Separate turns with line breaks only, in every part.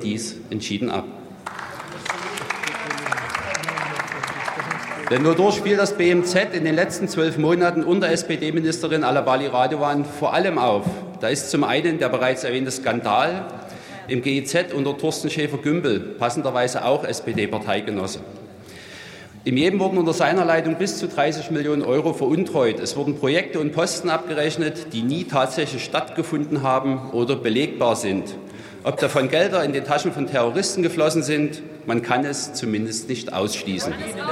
dies entschieden ab. Denn wodurch fiel das BMZ in den letzten 12 Monaten unter SPD-Ministerin Alabali Radovan vor allem auf? Da ist zum einen der bereits erwähnte Skandal im GIZ unter Thorsten Schäfer-Gümbel, passenderweise auch SPD-Parteigenosse. Im Jemen wurden unter seiner Leitung bis zu 30 Millionen € veruntreut. Es wurden Projekte und Posten abgerechnet, die nie tatsächlich stattgefunden haben oder belegbar sind. Ob davon Gelder in den Taschen von Terroristen geflossen sind, man kann es zumindest nicht ausschließen.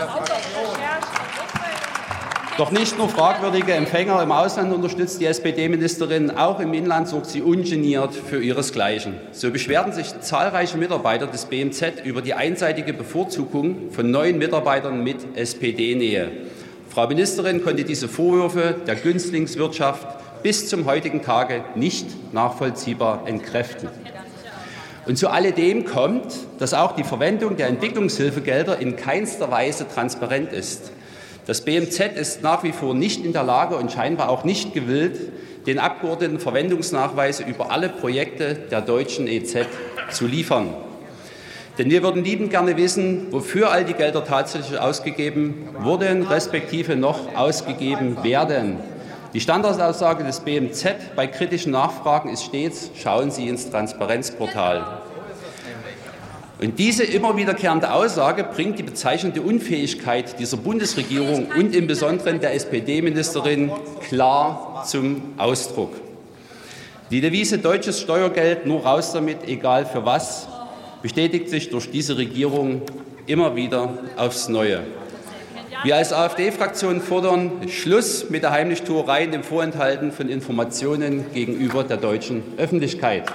Doch nicht nur fragwürdige Empfänger im Ausland unterstützt die SPD-Ministerin, auch im Inland sorgt sie ungeniert für ihresgleichen. So beschwerten sich zahlreiche Mitarbeiter des BMZ über die einseitige Bevorzugung von neuen Mitarbeitern mit SPD-Nähe. Frau Ministerin konnte diese Vorwürfe der Günstlingswirtschaft bis zum heutigen Tage nicht nachvollziehbar entkräften. Und zu alledem kommt, dass auch die Verwendung der Entwicklungshilfegelder in keinster Weise transparent ist. Das BMZ ist nach wie vor nicht in der Lage und scheinbar auch nicht gewillt, den Abgeordneten Verwendungsnachweise über alle Projekte der deutschen EZ zu liefern. Denn wir würden liebend gerne wissen, wofür all die Gelder tatsächlich ausgegeben wurden, respektive noch ausgegeben werden. Die Standardaussage des BMZ bei kritischen Nachfragen ist stets: Schauen Sie ins Transparenzportal. Und diese immer wiederkehrende Aussage bringt die bezeichnende Unfähigkeit dieser Bundesregierung und im Besonderen der SPD-Ministerin klar zum Ausdruck. Die Devise deutsches Steuergeld, nur raus damit, egal für was, bestätigt sich durch diese Regierung immer wieder aufs Neue. Wir als AfD-Fraktion fordern Schluss mit der Heimlichtuerei und dem Vorenthalten von Informationen gegenüber der deutschen Öffentlichkeit.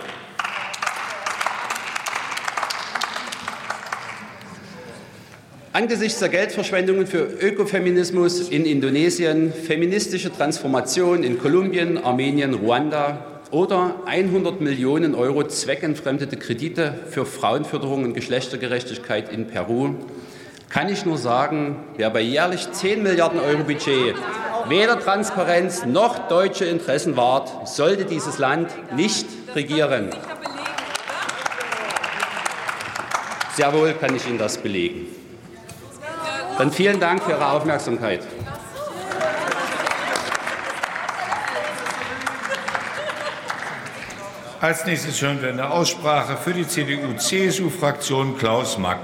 Angesichts der Geldverschwendungen für Ökofeminismus in Indonesien, feministische Transformation in Kolumbien, Armenien, Ruanda oder 100 Millionen € zweckentfremdete Kredite für Frauenförderung und Geschlechtergerechtigkeit in Peru, kann ich nur sagen, wer bei jährlich 10 Milliarden € Budget weder Transparenz noch deutsche Interessen wahrt, sollte dieses Land nicht regieren. Sehr wohl kann ich Ihnen das belegen. Dann vielen Dank für Ihre Aufmerksamkeit.
Als nächstes hören wir in der Aussprache für die CDU-CSU-Fraktion Klaus Mack.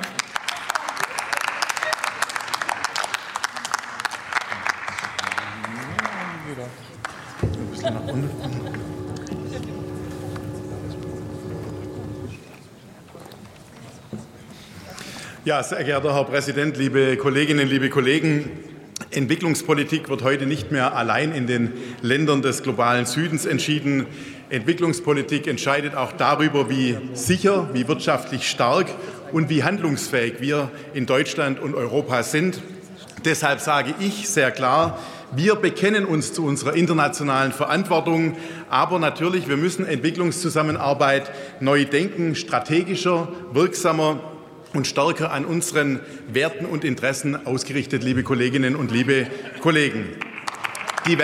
Ja, sehr geehrter Herr Präsident, liebe Kolleginnen, liebe Kollegen! Entwicklungspolitik wird heute nicht mehr allein in den Ländern des globalen Südens entschieden. Entwicklungspolitik entscheidet auch darüber, wie sicher, wie wirtschaftlich stark und wie handlungsfähig wir in Deutschland und Europa sind. Deshalb sage ich sehr klar: Wir bekennen uns zu unserer internationalen Verantwortung, aber natürlich, wir müssen Entwicklungszusammenarbeit neu denken, strategischer, wirksamer und stärker an unseren Werten und Interessen ausgerichtet, liebe Kolleginnen und liebe Kollegen. Die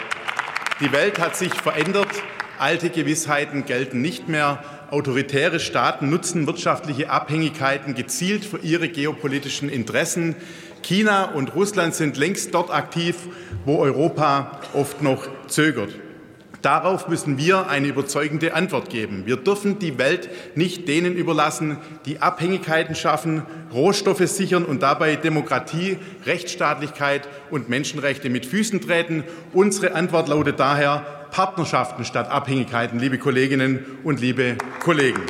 Welt hat sich verändert. Alte Gewissheiten gelten nicht mehr. Autoritäre Staaten nutzen wirtschaftliche Abhängigkeiten gezielt für ihre geopolitischen Interessen. China und Russland sind längst dort aktiv, wo Europa oft noch zögert. Darauf müssen wir eine überzeugende Antwort geben. Wir dürfen die Welt nicht denen überlassen, die Abhängigkeiten schaffen, Rohstoffe sichern und dabei Demokratie, Rechtsstaatlichkeit und Menschenrechte mit Füßen treten. Unsere Antwort lautet daher: Partnerschaften statt Abhängigkeiten, liebe Kolleginnen und liebe Kollegen.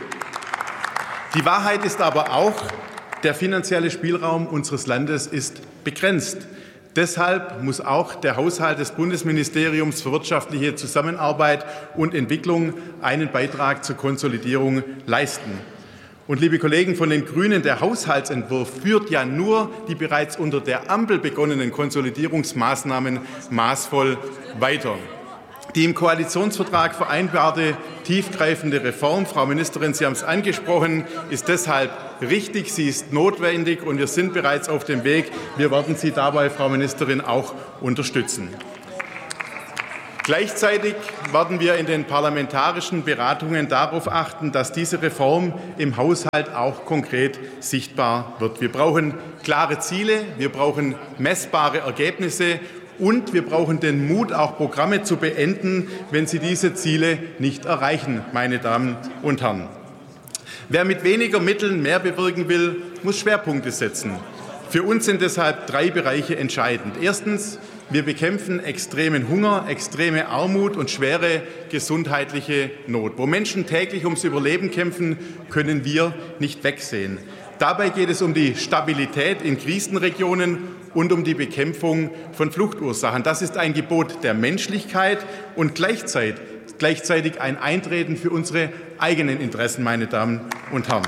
Die Wahrheit ist aber auch, der finanzielle Spielraum unseres Landes ist begrenzt. Deshalb muss auch der Haushalt des Bundesministeriums für wirtschaftliche Zusammenarbeit und Entwicklung einen Beitrag zur Konsolidierung leisten. Und liebe Kollegen von den Grünen, der Haushaltsentwurf führt ja nur die bereits unter der Ampel begonnenen Konsolidierungsmaßnahmen maßvoll weiter. Die im Koalitionsvertrag vereinbarte tiefgreifende Reform, Frau Ministerin, Sie haben es angesprochen, ist deshalb richtig, sie ist notwendig und wir sind bereits auf dem Weg. Wir werden Sie dabei, Frau Ministerin, auch unterstützen. Gleichzeitig werden wir in den parlamentarischen Beratungen darauf achten, dass diese Reform im Haushalt auch konkret sichtbar wird. Wir brauchen klare Ziele, wir brauchen messbare Ergebnisse und wir brauchen den Mut, auch Programme zu beenden, wenn sie diese Ziele nicht erreichen, meine Damen und Herren. Wer mit weniger Mitteln mehr bewirken will, muss Schwerpunkte setzen. Für uns sind deshalb 3 Bereiche entscheidend. Erstens, wir bekämpfen extremen Hunger, extreme Armut und schwere gesundheitliche Not. Wo Menschen täglich ums Überleben kämpfen, können wir nicht wegsehen. Dabei geht es um die Stabilität in Krisenregionen und um die Bekämpfung von Fluchtursachen. Das ist ein Gebot der Menschlichkeit und gleichzeitig ein Eintreten für unsere eigenen Interessen, meine Damen und Herren.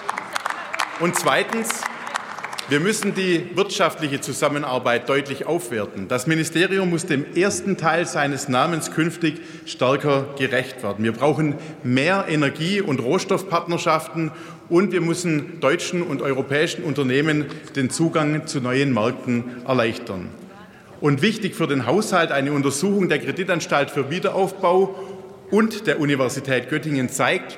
Und zweitens, wir müssen die wirtschaftliche Zusammenarbeit deutlich aufwerten. Das Ministerium muss dem ersten Teil seines Namens künftig stärker gerecht werden. Wir brauchen mehr Energie- und Rohstoffpartnerschaften und wir müssen deutschen und europäischen Unternehmen den Zugang zu neuen Märkten erleichtern. Und wichtig für den Haushalt: eine Untersuchung der Kreditanstalt für Wiederaufbau und der Universität Göttingen zeigt,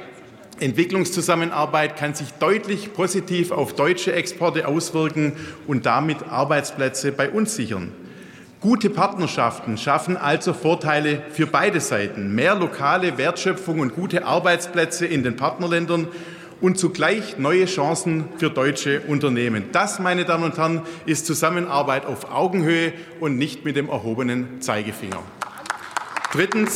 Entwicklungszusammenarbeit kann sich deutlich positiv auf deutsche Exporte auswirken und damit Arbeitsplätze bei uns sichern. Gute Partnerschaften schaffen also Vorteile für beide Seiten: mehr lokale Wertschöpfung und gute Arbeitsplätze in den Partnerländern und zugleich neue Chancen für deutsche Unternehmen. Das, meine Damen und Herren, ist Zusammenarbeit auf Augenhöhe und nicht mit dem erhobenen Zeigefinger. Drittens: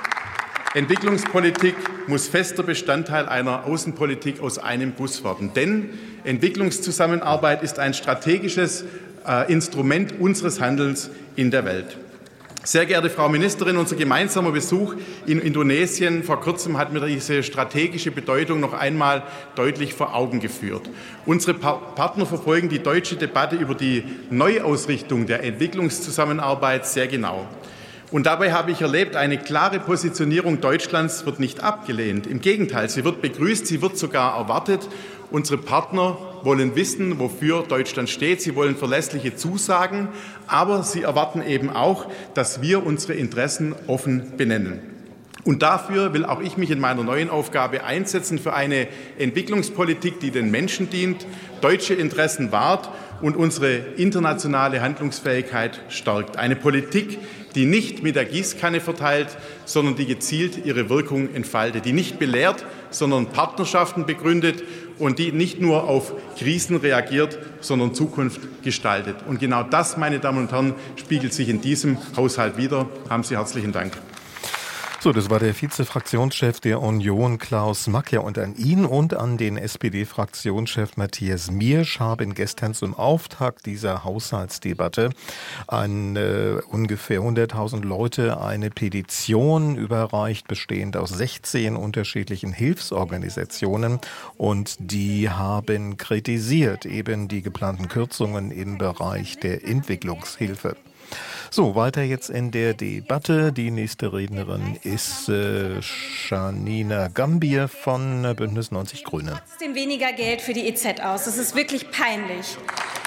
Entwicklungspolitik muss fester Bestandteil einer Außenpolitik aus einem Guss werden. Denn Entwicklungszusammenarbeit ist ein strategisches Instrument unseres Handelns in der Welt. Sehr geehrte Frau Ministerin, unser gemeinsamer Besuch in Indonesien vor kurzem hat mir diese strategische Bedeutung noch einmal deutlich vor Augen geführt. Unsere Partner verfolgen die deutsche Debatte über die Neuausrichtung der Entwicklungszusammenarbeit sehr genau. Und dabei habe ich erlebt, eine klare Positionierung Deutschlands wird nicht abgelehnt. Im Gegenteil, sie wird begrüßt, sie wird sogar erwartet. Unsere Partner wollen wissen, wofür Deutschland steht. Sie wollen verlässliche Zusagen, aber sie erwarten eben auch, dass wir unsere Interessen offen benennen. Und dafür will auch ich mich in meiner neuen Aufgabe einsetzen, für eine Entwicklungspolitik, die den Menschen dient, deutsche Interessen wahrt und unsere internationale Handlungsfähigkeit stärkt. Eine Politik, die nicht mit der Gießkanne verteilt, sondern die gezielt ihre Wirkung entfaltet, die nicht belehrt, sondern Partnerschaften begründet und die nicht nur auf Krisen reagiert, sondern Zukunft gestaltet. Und genau das, meine Damen und Herren, spiegelt sich in diesem Haushalt wider. Haben Sie herzlichen Dank.
So, das war der Vize-Fraktionschef der Union, Klaus Mack. Und an ihn und an den SPD-Fraktionschef Matthias Miersch haben gestern zum Auftakt dieser Haushaltsdebatte an ungefähr 100.000 Leute eine Petition überreicht, bestehend aus 16 unterschiedlichen Hilfsorganisationen. Und die haben kritisiert eben die geplanten Kürzungen im Bereich der Entwicklungshilfe. So, weiter jetzt in der Debatte. Die nächste Rednerin ist Janina Gambier von Bündnis 90 Grüne.
Trotzdem weniger Geld für die EZ aus. Das ist wirklich peinlich.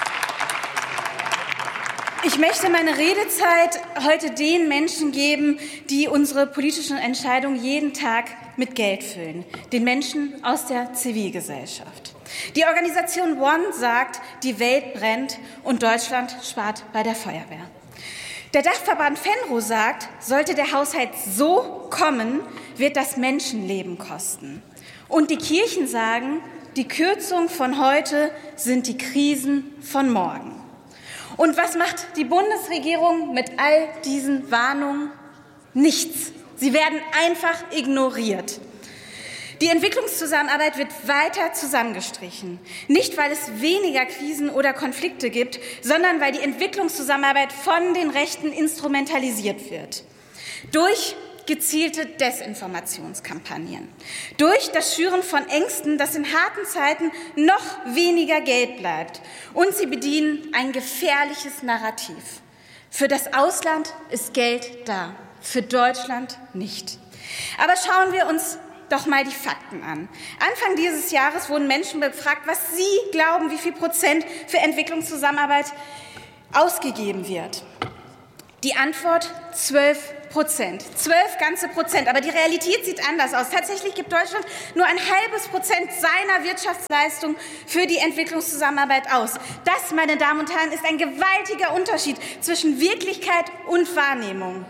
Ich möchte meine Redezeit heute den Menschen geben, die unsere politischen Entscheidungen jeden Tag mit Geld füllen. Den Menschen aus der Zivilgesellschaft. Die Organisation One sagt, die Welt brennt und Deutschland spart bei der Feuerwehr. Der Dachverband Fenro sagt, sollte der Haushalt so kommen, wird das Menschenleben kosten. Und die Kirchen sagen, die Kürzungen von heute sind die Krisen von morgen. Und was macht die Bundesregierung mit all diesen Warnungen? Nichts. Sie werden einfach ignoriert. Die Entwicklungszusammenarbeit wird weiter zusammengestrichen. Nicht, weil es weniger Krisen oder Konflikte gibt, sondern weil die Entwicklungszusammenarbeit von den Rechten instrumentalisiert wird. Durch gezielte Desinformationskampagnen. Durch das Schüren von Ängsten, dass in harten Zeiten noch weniger Geld bleibt. Und sie bedienen ein gefährliches Narrativ. Für das Ausland ist Geld da, für Deutschland nicht. Aber schauen wir uns doch mal die Fakten an. Anfang dieses Jahres wurden Menschen befragt, was sie glauben, wie viel Prozent für Entwicklungszusammenarbeit ausgegeben wird. Die Antwort: 12 12%. 12 ganze Prozent. Aber die Realität sieht anders aus. Tatsächlich gibt Deutschland nur 0,5% seiner Wirtschaftsleistung für die Entwicklungszusammenarbeit aus. Das, meine Damen und Herren, ist ein gewaltiger Unterschied zwischen Wirklichkeit und Wahrnehmung.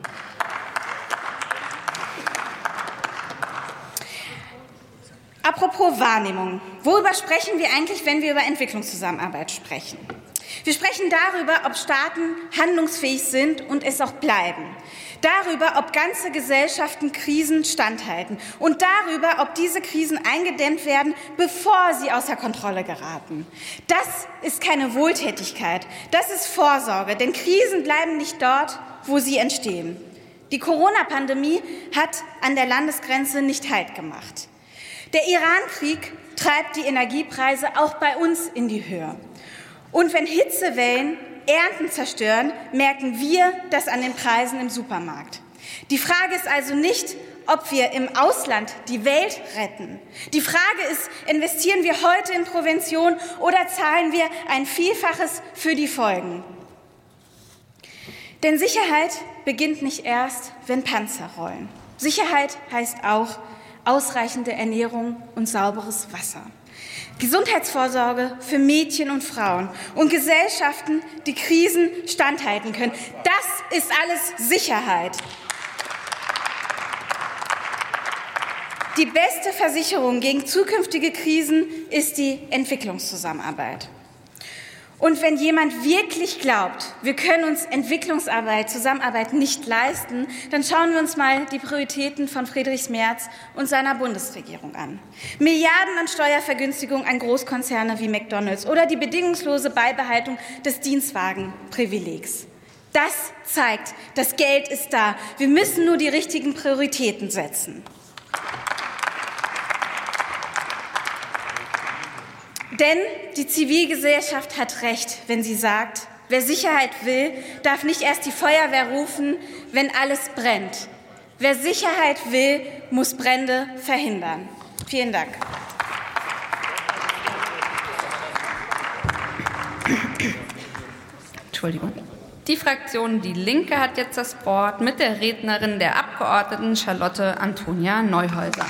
Apropos Wahrnehmung. Worüber sprechen wir eigentlich, wenn wir über Entwicklungszusammenarbeit sprechen? Wir sprechen darüber, ob Staaten handlungsfähig sind und es auch bleiben. Darüber, ob ganze Gesellschaften Krisen standhalten. Und darüber, ob diese Krisen eingedämmt werden, bevor sie außer Kontrolle geraten. Das ist keine Wohltätigkeit, das ist Vorsorge. Denn Krisen bleiben nicht dort, wo sie entstehen. Die Corona-Pandemie hat an der Landesgrenze nicht Halt gemacht. Der Iran-Krieg treibt die Energiepreise auch bei uns in die Höhe. Und wenn Hitzewellen Ernten zerstören, merken wir das an den Preisen im Supermarkt. Die Frage ist also nicht, ob wir im Ausland die Welt retten. Die Frage ist, investieren wir heute in Prävention oder zahlen wir ein Vielfaches für die Folgen? Denn Sicherheit beginnt nicht erst, wenn Panzer rollen. Sicherheit heißt auch ausreichende Ernährung und sauberes Wasser. Gesundheitsvorsorge für Mädchen und Frauen und Gesellschaften, die Krisen standhalten können. Das ist alles Sicherheit. Die beste Versicherung gegen zukünftige Krisen ist die Entwicklungszusammenarbeit. Und wenn jemand wirklich glaubt, wir können uns Entwicklungsarbeit, Zusammenarbeit nicht leisten, dann schauen wir uns mal die Prioritäten von Friedrich Merz und seiner Bundesregierung an. Milliarden an Steuervergünstigung an Großkonzerne wie McDonald's oder die bedingungslose Beibehaltung des Dienstwagenprivilegs. Das zeigt, das Geld ist da. Wir müssen nur die richtigen Prioritäten setzen. Denn die Zivilgesellschaft hat recht, wenn sie sagt, wer Sicherheit will, darf nicht erst die Feuerwehr rufen, wenn alles brennt. Wer Sicherheit will, muss Brände verhindern. Vielen Dank.
Entschuldigung. Die Fraktion Die Linke hat jetzt das Wort mit der Rednerin der Abgeordneten Charlotte Antonia Neuhäuser.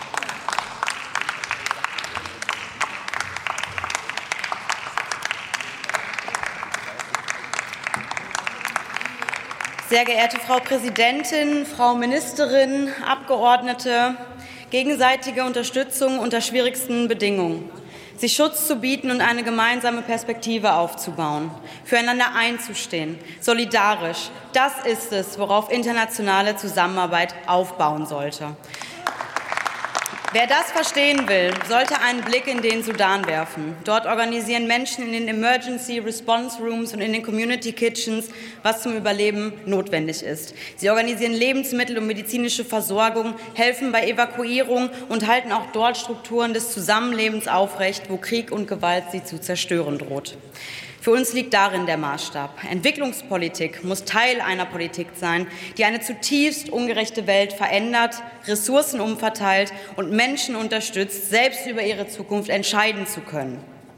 Sehr geehrte Frau Präsidentin, Frau Ministerin, Abgeordnete, gegenseitige Unterstützung unter schwierigsten Bedingungen, sich Schutz zu bieten und eine gemeinsame Perspektive aufzubauen, füreinander einzustehen, solidarisch, das ist es, worauf internationale Zusammenarbeit aufbauen sollte. Wer das verstehen will, sollte einen Blick in den Sudan werfen. Dort organisieren Menschen in den Emergency Response Rooms und in den Community Kitchens, was zum Überleben notwendig ist. Sie organisieren Lebensmittel und medizinische Versorgung, helfen bei Evakuierung und halten auch dort Strukturen des Zusammenlebens aufrecht, wo Krieg und Gewalt sie zu zerstören droht. Für uns liegt darin der Maßstab. Entwicklungspolitik muss Teil einer Politik sein, die eine zutiefst ungerechte Welt verändert, Ressourcen umverteilt und Menschen unterstützt, selbst über ihre Zukunft entscheiden zu können.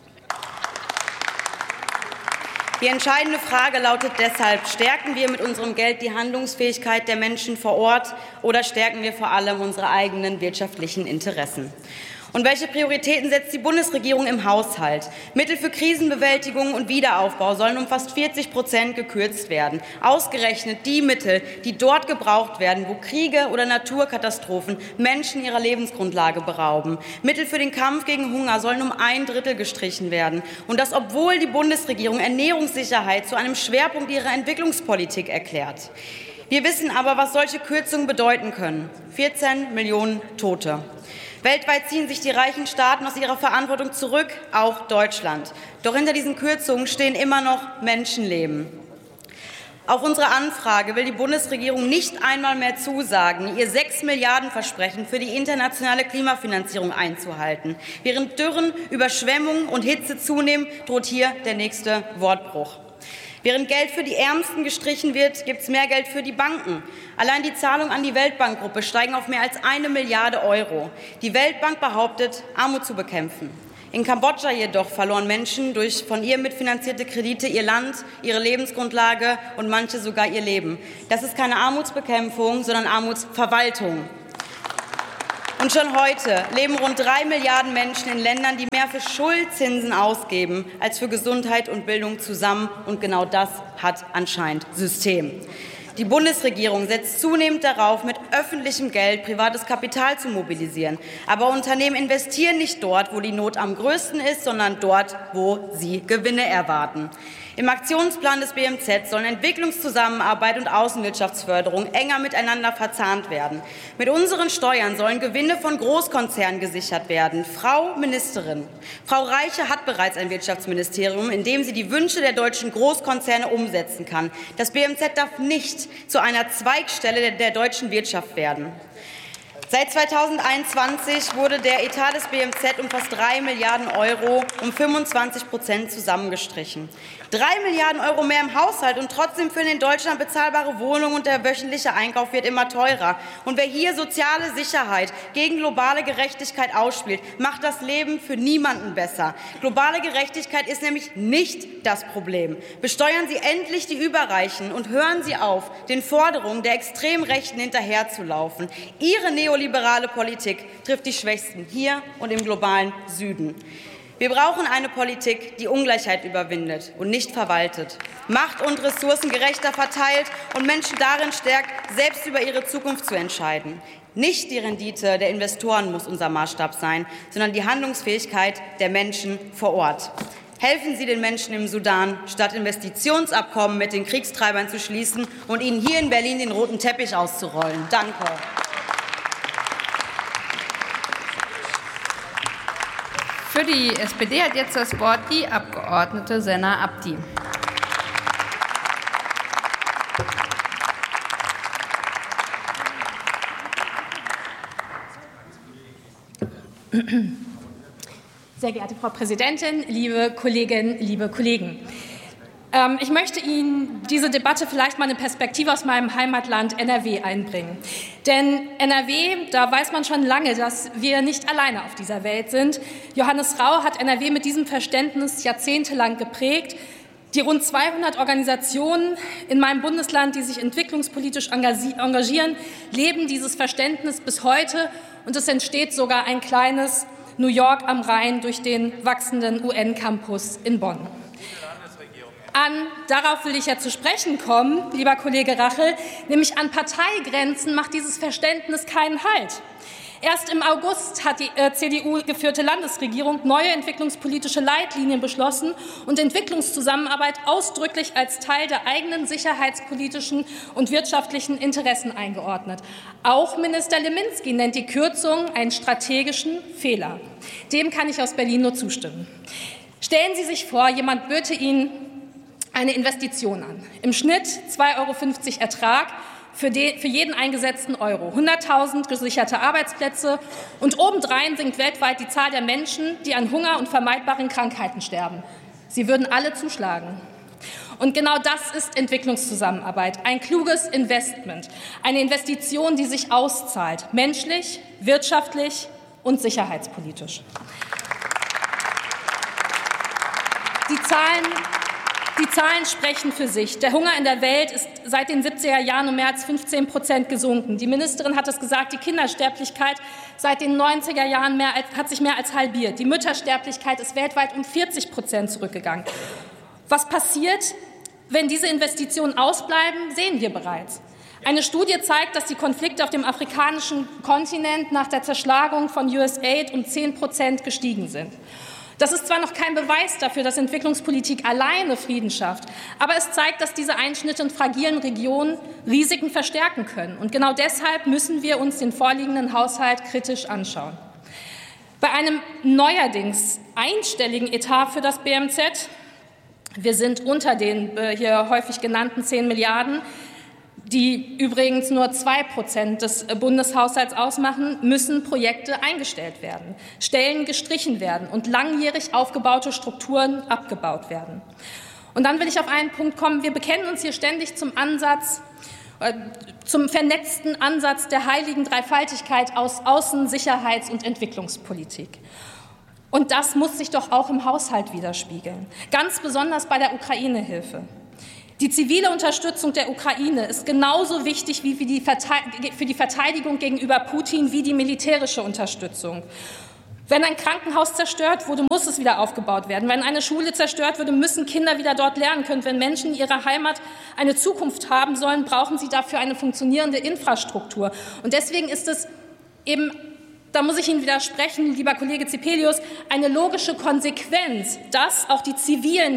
Die entscheidende Frage lautet deshalb, stärken wir mit unserem Geld die Handlungsfähigkeit der Menschen vor Ort oder stärken wir vor allem unsere eigenen wirtschaftlichen Interessen? Und welche Prioritäten setzt die Bundesregierung im Haushalt? Mittel für Krisenbewältigung und Wiederaufbau sollen um fast 40% gekürzt werden. Ausgerechnet die Mittel, die dort gebraucht werden, wo Kriege oder Naturkatastrophen Menschen ihrer Lebensgrundlage berauben. Mittel für den Kampf gegen Hunger sollen um 1/3 gestrichen werden. Und das, obwohl die Bundesregierung Ernährungssicherheit zu einem Schwerpunkt ihrer Entwicklungspolitik erklärt. Wir wissen aber, was solche Kürzungen bedeuten können. 14 Millionen Tote. Weltweit ziehen sich die reichen Staaten aus ihrer Verantwortung zurück, auch Deutschland. Doch hinter diesen Kürzungen stehen immer noch Menschenleben. Auf unsere Anfrage will die Bundesregierung nicht einmal mehr zusagen, ihr 6 Milliarden Versprechen für die internationale Klimafinanzierung einzuhalten. Während Dürren, Überschwemmungen und Hitze zunehmen, droht hier der nächste Wortbruch. Während Geld für die Ärmsten gestrichen wird, gibt es mehr Geld für die Banken. Allein die Zahlungen an die Weltbankgruppe steigen auf mehr als 1 Milliarde Euro. Die Weltbank behauptet, Armut zu bekämpfen. In Kambodscha jedoch verloren Menschen durch von ihr mitfinanzierte Kredite ihr Land, ihre Lebensgrundlage und manche sogar ihr Leben. Das ist keine Armutsbekämpfung, sondern Armutsverwaltung. Und schon heute leben rund 3 Milliarden Menschen in Ländern, die mehr für Schuldzinsen ausgeben als für Gesundheit und Bildung zusammen. Und genau das hat anscheinend System. Die Bundesregierung setzt zunehmend darauf, mit öffentlichem Geld privates Kapital zu mobilisieren. Aber Unternehmen investieren nicht dort, wo die Not am größten ist, sondern dort, wo sie Gewinne erwarten. Im Aktionsplan des BMZ sollen Entwicklungszusammenarbeit und Außenwirtschaftsförderung enger miteinander verzahnt werden. Mit unseren Steuern sollen Gewinne von Großkonzernen gesichert werden. Frau Ministerin, Frau Reiche hat bereits ein Wirtschaftsministerium, in dem sie die Wünsche der deutschen Großkonzerne umsetzen kann. Das BMZ darf nicht zu einer Zweigstelle der deutschen Wirtschaft werden. Seit 2021 wurde der Etat des BMZ um fast 3 Milliarden Euro um 25% zusammengestrichen. 3 Milliarden Euro mehr im Haushalt und trotzdem fehlen in Deutschland bezahlbare Wohnungen und der wöchentliche Einkauf wird immer teurer. Und wer hier soziale Sicherheit gegen globale Gerechtigkeit ausspielt, macht das Leben für niemanden besser. Globale Gerechtigkeit ist nämlich nicht das Problem. Besteuern Sie endlich die Überreichen und hören Sie auf, den Forderungen der Extremrechten hinterherzulaufen. Ihre neoliberale Politik trifft die Schwächsten hier und im globalen Süden. Wir brauchen eine Politik, die Ungleichheit überwindet und nicht verwaltet, Macht und Ressourcen gerechter verteilt und Menschen darin stärkt, selbst über ihre Zukunft zu entscheiden. Nicht die Rendite der Investoren muss unser Maßstab sein, sondern die Handlungsfähigkeit der Menschen vor Ort. Helfen Sie den Menschen im Sudan, statt Investitionsabkommen mit den Kriegstreibern zu schließen und ihnen hier in Berlin den roten Teppich auszurollen. Danke.
Für die SPD hat jetzt das Wort die Abgeordnete Senna Abdi.
Sehr geehrte Frau Präsidentin, liebe Kolleginnen, liebe Kollegen! Ich möchte Ihnen diese Debatte vielleicht mal eine Perspektive aus meinem Heimatland NRW einbringen. Denn NRW, da weiß man schon lange, dass wir nicht alleine auf dieser Welt sind. Johannes Rau hat NRW mit diesem Verständnis jahrzehntelang geprägt. Die rund 200 Organisationen in meinem Bundesland, die sich entwicklungspolitisch engagieren, leben dieses Verständnis bis heute. Und es entsteht sogar ein kleines New York am Rhein durch den wachsenden UN-Campus in Bonn. Darauf will ich ja zu sprechen kommen, lieber Kollege Rachel, nämlich an Parteigrenzen macht dieses Verständnis keinen Halt. Erst im August hat die CDU-geführte Landesregierung neue entwicklungspolitische Leitlinien beschlossen und Entwicklungszusammenarbeit ausdrücklich als Teil der eigenen sicherheitspolitischen und wirtschaftlichen Interessen eingeordnet. Auch Minister Leminski nennt die Kürzung einen strategischen Fehler. Dem kann ich aus Berlin nur zustimmen. Stellen Sie sich vor, jemand böte Ihnen eine Investition an. Im Schnitt 2,50 € Ertrag für jeden eingesetzten Euro, 100.000 gesicherte Arbeitsplätze und obendrein sinkt weltweit die Zahl der Menschen, die an Hunger und vermeidbaren Krankheiten sterben. Sie würden alle zuschlagen. Und genau das ist Entwicklungszusammenarbeit, ein kluges Investment, eine Investition, die sich auszahlt, menschlich, wirtschaftlich und sicherheitspolitisch. Die Zahlen sprechen für sich. Der Hunger in der Welt ist seit den 70er Jahren um mehr als 15% gesunken. Die Ministerin hat es gesagt, die Kindersterblichkeit seit den 90er Jahren hat sich mehr als halbiert. Die Müttersterblichkeit ist weltweit um 40% zurückgegangen. Was passiert, wenn diese Investitionen ausbleiben, sehen wir bereits. Eine Studie zeigt, dass die Konflikte auf dem afrikanischen Kontinent nach der Zerschlagung von USAID um 10% gestiegen sind. Das ist zwar noch kein Beweis dafür, dass Entwicklungspolitik alleine Frieden schafft, aber es zeigt, dass diese Einschnitte in fragilen Regionen Risiken verstärken können. Und genau deshalb müssen wir uns den vorliegenden Haushalt kritisch anschauen. Bei einem neuerdings einstelligen Etat für das BMZ, wir sind unter den hier häufig genannten 10 Milliarden, die übrigens nur 2% des Bundeshaushalts ausmachen, müssen Projekte eingestellt werden, Stellen gestrichen werden und langjährig aufgebaute Strukturen abgebaut werden. Und dann will ich auf einen Punkt kommen. Wir bekennen uns hier ständig zum vernetzten Ansatz der heiligen Dreifaltigkeit aus Außen-, Sicherheits- und Entwicklungspolitik. Und das muss sich doch auch im Haushalt widerspiegeln, ganz besonders bei der Ukraine-Hilfe. Die zivile Unterstützung der Ukraine ist genauso wichtig wie für die Verteidigung gegenüber Putin wie die militärische Unterstützung. Wenn ein Krankenhaus zerstört wurde, muss es wieder aufgebaut werden. Wenn eine Schule zerstört wurde, müssen Kinder wieder dort lernen können. Wenn Menschen in ihrer Heimat eine Zukunft haben sollen, brauchen sie dafür eine funktionierende Infrastruktur. Und deswegen ist es eben, da muss ich Ihnen widersprechen, lieber Kollege Zepelius, eine logische Konsequenz, dass auch die zivilen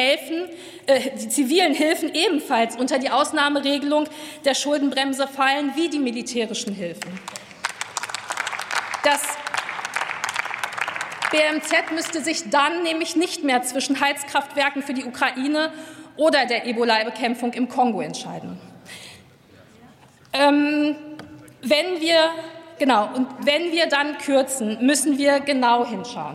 Hilfen ebenfalls unter die Ausnahmeregelung der Schuldenbremse fallen, wie die militärischen Hilfen. Das BMZ müsste sich dann nämlich nicht mehr zwischen Heizkraftwerken für die Ukraine oder der Ebola-Bekämpfung im Kongo entscheiden. Wenn wir dann kürzen, müssen wir genau hinschauen.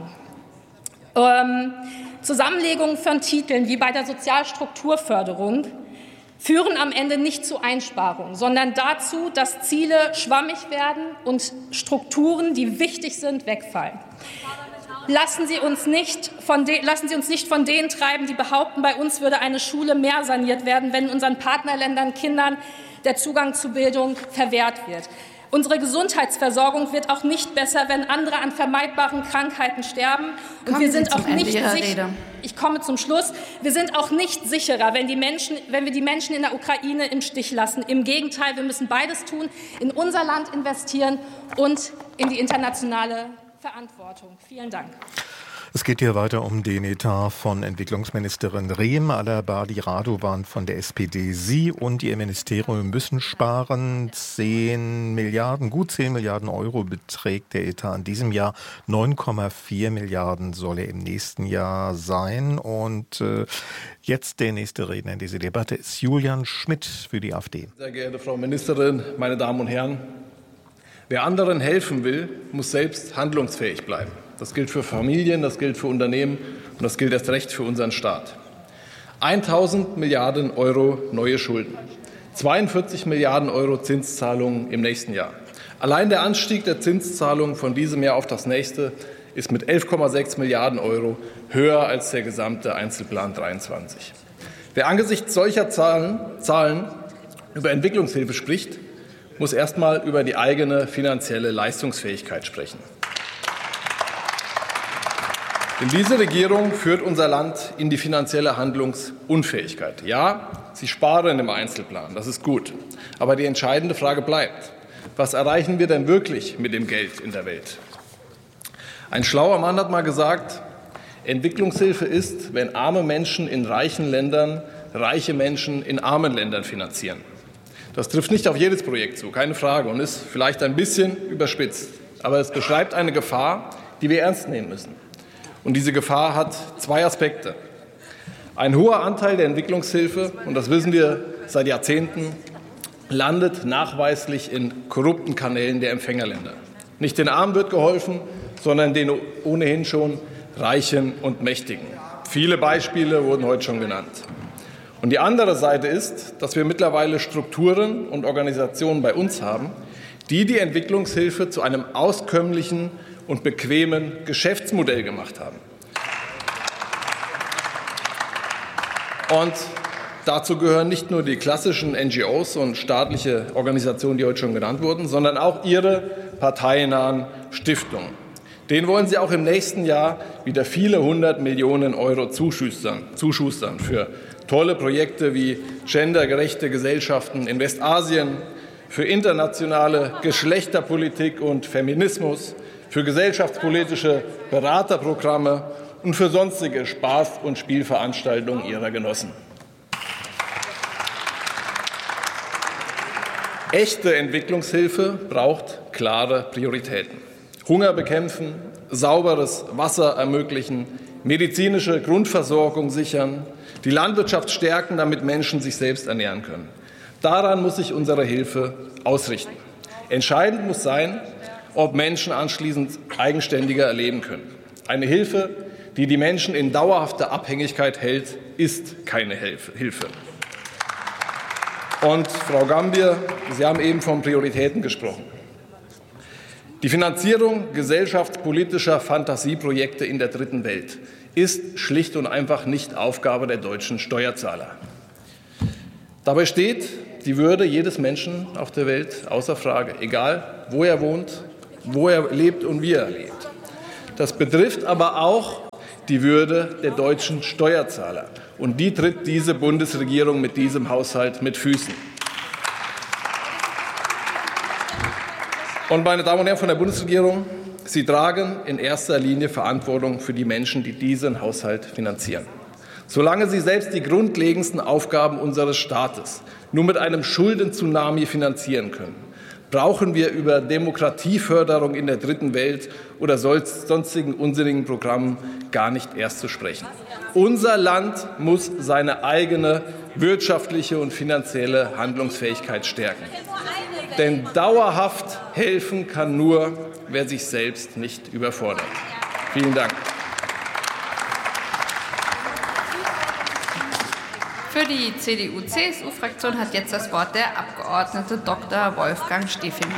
Zusammenlegungen von Titeln wie bei der Sozialstrukturförderung führen am Ende nicht zu Einsparungen, sondern dazu, dass Ziele schwammig werden und Strukturen, die wichtig sind, wegfallen. Lassen Sie uns nicht von denen treiben, die behaupten, bei uns würde eine Schule mehr saniert werden, wenn in unseren Partnerländern Kindern der Zugang zu Bildung verwehrt wird. Unsere Gesundheitsversorgung wird auch nicht besser, wenn andere an vermeidbaren Krankheiten sterben. Und wir sind auch nicht sicher. Ich komme zum Schluss. Wir sind auch nicht sicherer, wenn wir die Menschen in der Ukraine im Stich lassen. Im Gegenteil, wir müssen beides tun: in unser Land investieren und in die internationale Verantwortung. Vielen Dank.
Es geht hier weiter um den Etat von Entwicklungsministerin Rehm Alabadi Radovan von der SPD. Sie und Ihr Ministerium müssen sparen. 10 Milliarden, gut 10 Milliarden Euro beträgt der Etat in diesem Jahr. 9,4 Milliarden soll er im nächsten Jahr sein. Und jetzt der nächste Redner in dieser Debatte ist Julian Schmidt für die AfD.
Sehr geehrte Frau Ministerin, meine Damen und Herren, wer anderen helfen will, muss selbst handlungsfähig bleiben. Das gilt für Familien, das gilt für Unternehmen und das gilt erst recht für unseren Staat. 1.000 Milliarden Euro neue Schulden, 42 Milliarden Euro Zinszahlungen im nächsten Jahr. Allein der Anstieg der Zinszahlungen von diesem Jahr auf das nächste ist mit 11,6 Milliarden Euro höher als der gesamte Einzelplan 23. Wer angesichts solcher Zahlen über Entwicklungshilfe spricht, muss erst mal über die eigene finanzielle Leistungsfähigkeit sprechen. Denn diese Regierung führt unser Land in die finanzielle Handlungsunfähigkeit. Ja, sie sparen im Einzelplan, das ist gut. Aber die entscheidende Frage bleibt: Was erreichen wir denn wirklich mit dem Geld in der Welt? Ein schlauer Mann hat mal gesagt, Entwicklungshilfe ist, wenn arme Menschen in reichen Ländern reiche Menschen in armen Ländern finanzieren. Das trifft nicht auf jedes Projekt zu, keine Frage, und ist vielleicht ein bisschen überspitzt. Aber es beschreibt eine Gefahr, die wir ernst nehmen müssen. Und diese Gefahr hat zwei Aspekte. Ein hoher Anteil der Entwicklungshilfe, und das wissen wir seit Jahrzehnten, landet nachweislich in korrupten Kanälen der Empfängerländer. Nicht den Armen wird geholfen, sondern den ohnehin schon Reichen und Mächtigen. Viele Beispiele wurden heute schon genannt. Und die andere Seite ist, dass wir mittlerweile Strukturen und Organisationen bei uns haben, die die Entwicklungshilfe zu einem auskömmlichen und bequemen Geschäftsmodell gemacht haben. Und dazu gehören nicht nur die klassischen NGOs und staatliche Organisationen, die heute schon genannt wurden, sondern auch ihre parteinahen Stiftungen. Denen wollen sie auch im nächsten Jahr wieder viele 100 Millionen Euro zuschustern für tolle Projekte wie gendergerechte Gesellschaften in Westasien, für internationale Geschlechterpolitik und Feminismus, für gesellschaftspolitische Beraterprogramme und für sonstige Spaß- und Spielveranstaltungen ihrer Genossen. Echte Entwicklungshilfe braucht klare Prioritäten. Hunger bekämpfen, sauberes Wasser ermöglichen, medizinische Grundversorgung sichern, die Landwirtschaft stärken, damit Menschen sich selbst ernähren können. Daran muss sich unsere Hilfe ausrichten. Entscheidend muss sein, ob Menschen anschließend eigenständiger leben können. Eine Hilfe, die die Menschen in dauerhafter Abhängigkeit hält, ist keine Hilfe. Und Frau Gambier, Sie haben eben von Prioritäten gesprochen. Die Finanzierung gesellschaftspolitischer Fantasieprojekte in der Dritten Welt ist schlicht und einfach nicht Aufgabe der deutschen Steuerzahler. Dabei steht die Würde jedes Menschen auf der Welt außer Frage, egal wo er wohnt, wo er lebt und wie er lebt. Das betrifft aber auch die Würde der deutschen Steuerzahler. Und die tritt diese Bundesregierung mit diesem Haushalt mit Füßen. Und meine Damen und Herren von der Bundesregierung, Sie tragen in erster Linie Verantwortung für die Menschen, die diesen Haushalt finanzieren. Solange Sie selbst die grundlegendsten Aufgaben unseres Staates nur mit einem Schulden-Tsunami finanzieren können, brauchen wir über Demokratieförderung in der Dritten Welt oder sonstigen unsinnigen Programmen gar nicht erst zu sprechen. Unser Land muss seine eigene wirtschaftliche und finanzielle Handlungsfähigkeit stärken. Denn dauerhaft helfen kann nur, wer sich selbst nicht überfordert. Vielen Dank.
Für die CDU-CSU-Fraktion hat jetzt das Wort der Abgeordnete Dr. Wolfgang Stefinger.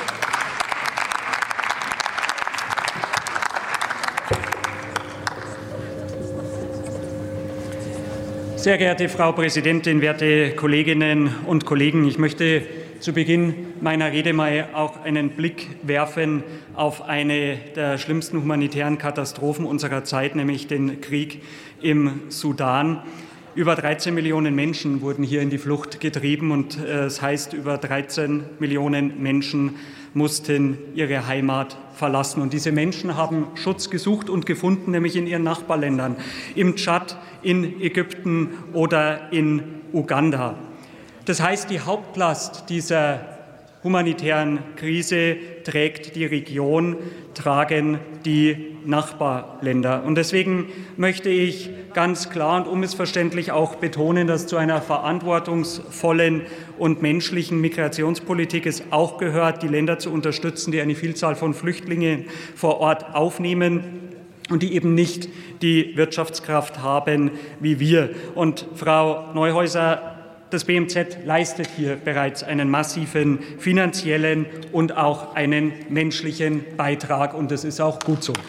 Sehr geehrte Frau Präsidentin, werte Kolleginnen und Kollegen! Ich möchte zu Beginn meiner Rede mal auch einen Blick werfen auf eine der schlimmsten humanitären Katastrophen unserer Zeit, nämlich den Krieg im Sudan. Über 13 Millionen Menschen wurden hier in die Flucht getrieben und es heißt, über 13 Millionen Menschen mussten ihre Heimat verlassen. Und diese Menschen haben Schutz gesucht und gefunden, nämlich in ihren Nachbarländern, im Tschad, in Ägypten oder in Uganda. Das heißt, die Hauptlast dieser humanitären Krise trägt die Region, tragen die Nachbarländer. Und deswegen möchte ich ganz klar und unmissverständlich auch betonen, dass zu einer verantwortungsvollen und menschlichen Migrationspolitik es auch gehört, die Länder zu unterstützen, die eine Vielzahl von Flüchtlingen vor Ort aufnehmen und die eben nicht die Wirtschaftskraft haben wie wir. Und Frau Neuhäuser, das BMZ leistet hier bereits einen massiven finanziellen und auch einen menschlichen Beitrag, und das ist auch gut so.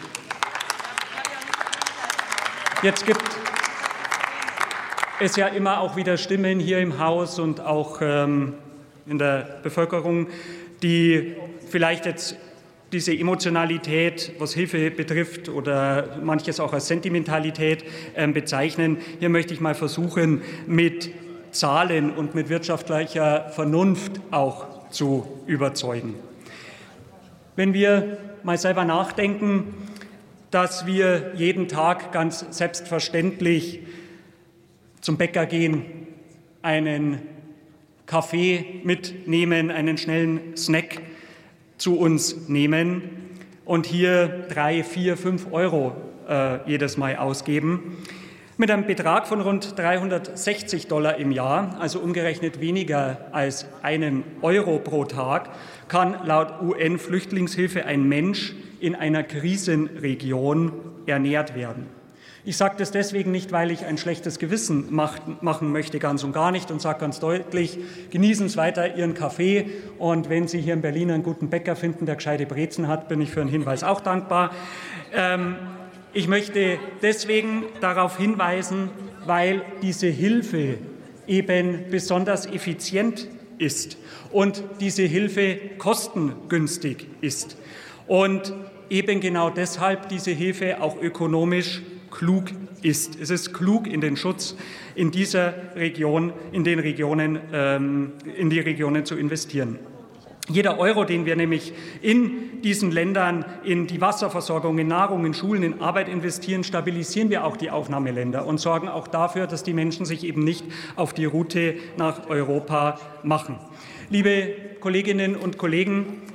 Jetzt gibt es ja immer auch wieder Stimmen hier im Haus und auch in der Bevölkerung, die vielleicht jetzt diese Emotionalität, was Hilfe betrifft, oder manches auch als Sentimentalität bezeichnen. Hier möchte ich mal versuchen, mit Zahlen und mit wirtschaftlicher Vernunft auch zu überzeugen. Wenn wir mal selber nachdenken, dass wir jeden Tag ganz selbstverständlich zum Bäcker gehen, einen Kaffee mitnehmen, einen schnellen Snack zu uns nehmen und hier 3, 4, 5 Euro jedes Mal ausgeben. Mit einem Betrag von rund $360 im Jahr, also umgerechnet weniger als €1 pro Tag, kann laut UN-Flüchtlingshilfe ein Mensch in einer Krisenregion ernährt werden. Ich sage das deswegen nicht, weil ich ein schlechtes Gewissen machen möchte, ganz und gar nicht, und sage ganz deutlich, genießen Sie weiter Ihren Kaffee, und wenn Sie hier in Berlin einen guten Bäcker finden, der gescheite Brezen hat, bin ich für einen Hinweis auch dankbar. Ich möchte deswegen darauf hinweisen, weil diese Hilfe eben besonders effizient ist und diese Hilfe kostengünstig ist und eben genau deshalb diese Hilfe auch ökonomisch klug ist. Es ist klug, in den Schutz in dieser Region, in die Regionen zu investieren. Jeder Euro, den wir nämlich in diesen Ländern in die Wasserversorgung, in Nahrung, in Schulen, in Arbeit investieren, stabilisieren wir auch die Aufnahmeländer und sorgen auch dafür, dass die Menschen sich eben nicht auf die Route nach Europa machen. Liebe Kolleginnen und Kollegen,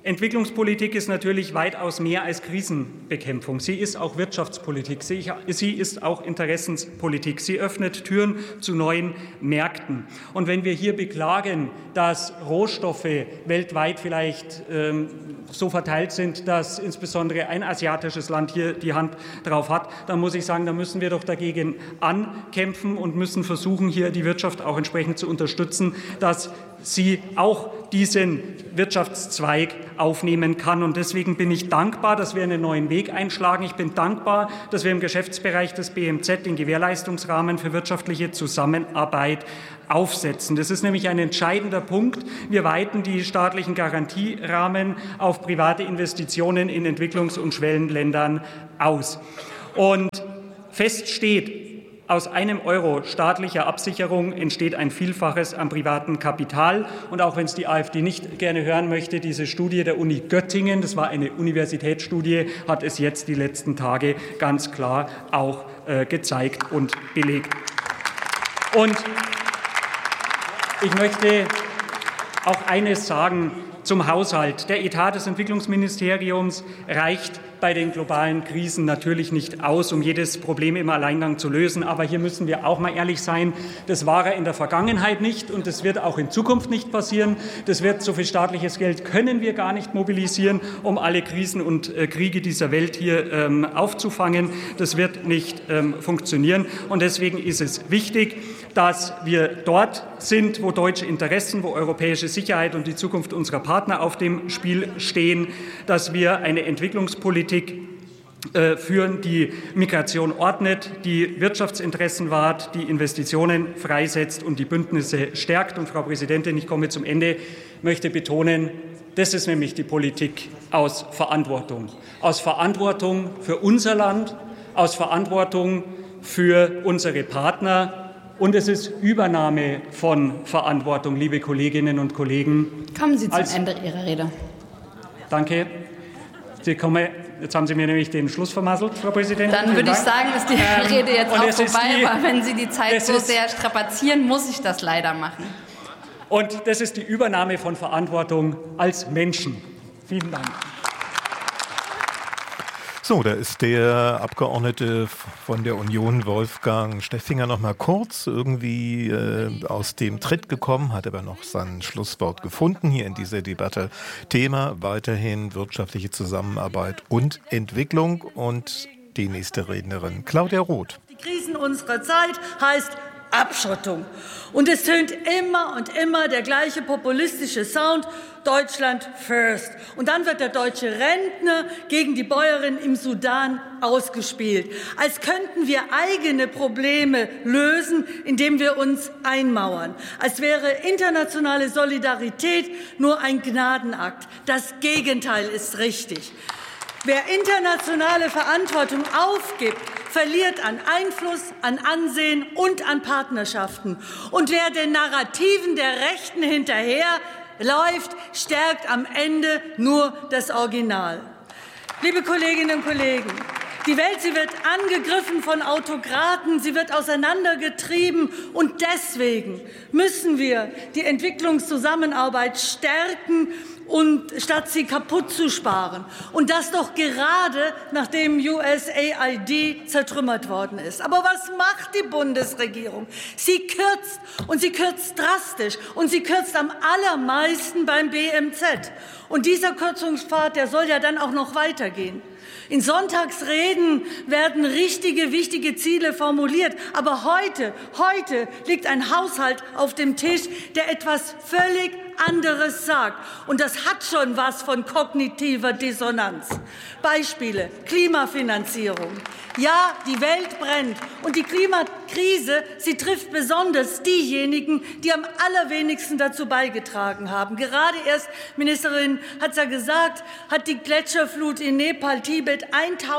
Entwicklungspolitik ist natürlich weitaus mehr als Krisenbekämpfung. Sie ist auch Wirtschaftspolitik, sie ist auch Interessenspolitik. Sie öffnet Türen zu neuen Märkten. Und wenn wir hier beklagen, dass Rohstoffe weltweit vielleicht so verteilt sind, dass insbesondere ein asiatisches Land hier die Hand drauf hat, dann muss ich sagen, da müssen wir doch dagegen ankämpfen und müssen versuchen, hier die Wirtschaft auch entsprechend zu unterstützen, dass sie auch diesen Wirtschaftszweig aufnehmen kann. Und deswegen bin ich dankbar, dass wir einen neuen Weg einschlagen. Ich bin dankbar, dass wir im Geschäftsbereich des BMZ den Gewährleistungsrahmen für wirtschaftliche Zusammenarbeit aufsetzen. Das ist nämlich ein entscheidender Punkt. Wir weiten die staatlichen Garantierahmen auf private Investitionen in Entwicklungs- und Schwellenländern aus. Und fest steht, aus einem Euro staatlicher Absicherung entsteht ein Vielfaches an privatem Kapital. Und auch wenn es die AfD nicht gerne hören möchte, diese Studie der Uni Göttingen, das war eine Universitätsstudie, hat es jetzt die letzten Tage ganz klar auch gezeigt und belegt. Und ich möchte auch eines sagen zum Haushalt. Der Etat des Entwicklungsministeriums reicht bei den globalen Krisen natürlich nicht aus, um jedes Problem im Alleingang zu lösen. Aber hier müssen wir auch mal ehrlich sein, das war er in der Vergangenheit nicht und das wird auch in Zukunft nicht passieren. So viel staatliches Geld können wir gar nicht mobilisieren, um alle Krisen und Kriege dieser Welt hier aufzufangen. Das wird nicht funktionieren. Und deswegen ist es wichtig, dass wir dort sind, wo deutsche Interessen, wo europäische Sicherheit und die Zukunft unserer Partner auf dem Spiel stehen, dass wir eine Entwicklungspolitik führen, die Migration ordnet, die Wirtschaftsinteressen wahrt, die Investitionen freisetzt und die Bündnisse stärkt. Und Frau Präsidentin, ich komme zum Ende, möchte betonen, das ist nämlich die Politik aus Verantwortung. Aus Verantwortung für unser Land, aus Verantwortung für unsere Partner. Und es ist Übernahme von Verantwortung, liebe Kolleginnen und Kollegen.
Kommen Sie zum Ende Ihrer Rede.
Danke. Jetzt haben Sie mir nämlich den Schluss vermasselt, Frau Präsidentin.
Dann würde ich sagen, ist die Rede jetzt auch vorbei, aber wenn Sie die Zeit so sehr strapazieren, muss ich das leider machen.
Und das ist die Übernahme von Verantwortung als Menschen. Vielen Dank.
So, da ist der Abgeordnete von der Union, Wolfgang Stepfinger, noch mal kurz irgendwie aus dem Tritt gekommen, hat aber noch sein Schlusswort gefunden hier in dieser Debatte. Thema weiterhin wirtschaftliche Zusammenarbeit und Entwicklung. Und die nächste Rednerin, Claudia Roth.
Die Krisen unserer Zeit heißt Abschottung. Und es tönt immer und immer der gleiche populistische Sound, Deutschland first. Und dann wird der deutsche Rentner gegen die Bäuerin im Sudan ausgespielt. Als könnten wir eigene Probleme lösen, indem wir uns einmauern. Als wäre internationale Solidarität nur ein Gnadenakt. Das Gegenteil ist richtig. Wer internationale Verantwortung aufgibt, verliert an Einfluss, an Ansehen und an Partnerschaften. Und wer den Narrativen der Rechten hinterherläuft, stärkt am Ende nur das Original. Liebe Kolleginnen und Kollegen, die Welt, sie wird angegriffen von Autokraten, sie wird auseinandergetrieben. Und deswegen müssen wir die Entwicklungszusammenarbeit stärken, und statt sie kaputt zu sparen. Und das doch gerade, nachdem USAID zertrümmert worden ist. Aber was macht die Bundesregierung? Sie kürzt, und sie kürzt drastisch, und sie kürzt am allermeisten beim BMZ. Und dieser Kürzungspfad, der soll ja dann auch noch weitergehen. In Sonntagsreden werden richtige, wichtige Ziele formuliert. Aber heute liegt ein Haushalt auf dem Tisch, der etwas völlig anderes sagt. Und das hat schon was von kognitiver Dissonanz. Beispiele: Klimafinanzierung. Ja, die Welt brennt. Und die Klimakrise, sie trifft besonders diejenigen, die am allerwenigsten dazu beigetragen haben. Gerade erst, Ministerin hat es ja gesagt, hat die Gletscherflut in Nepal, Tibet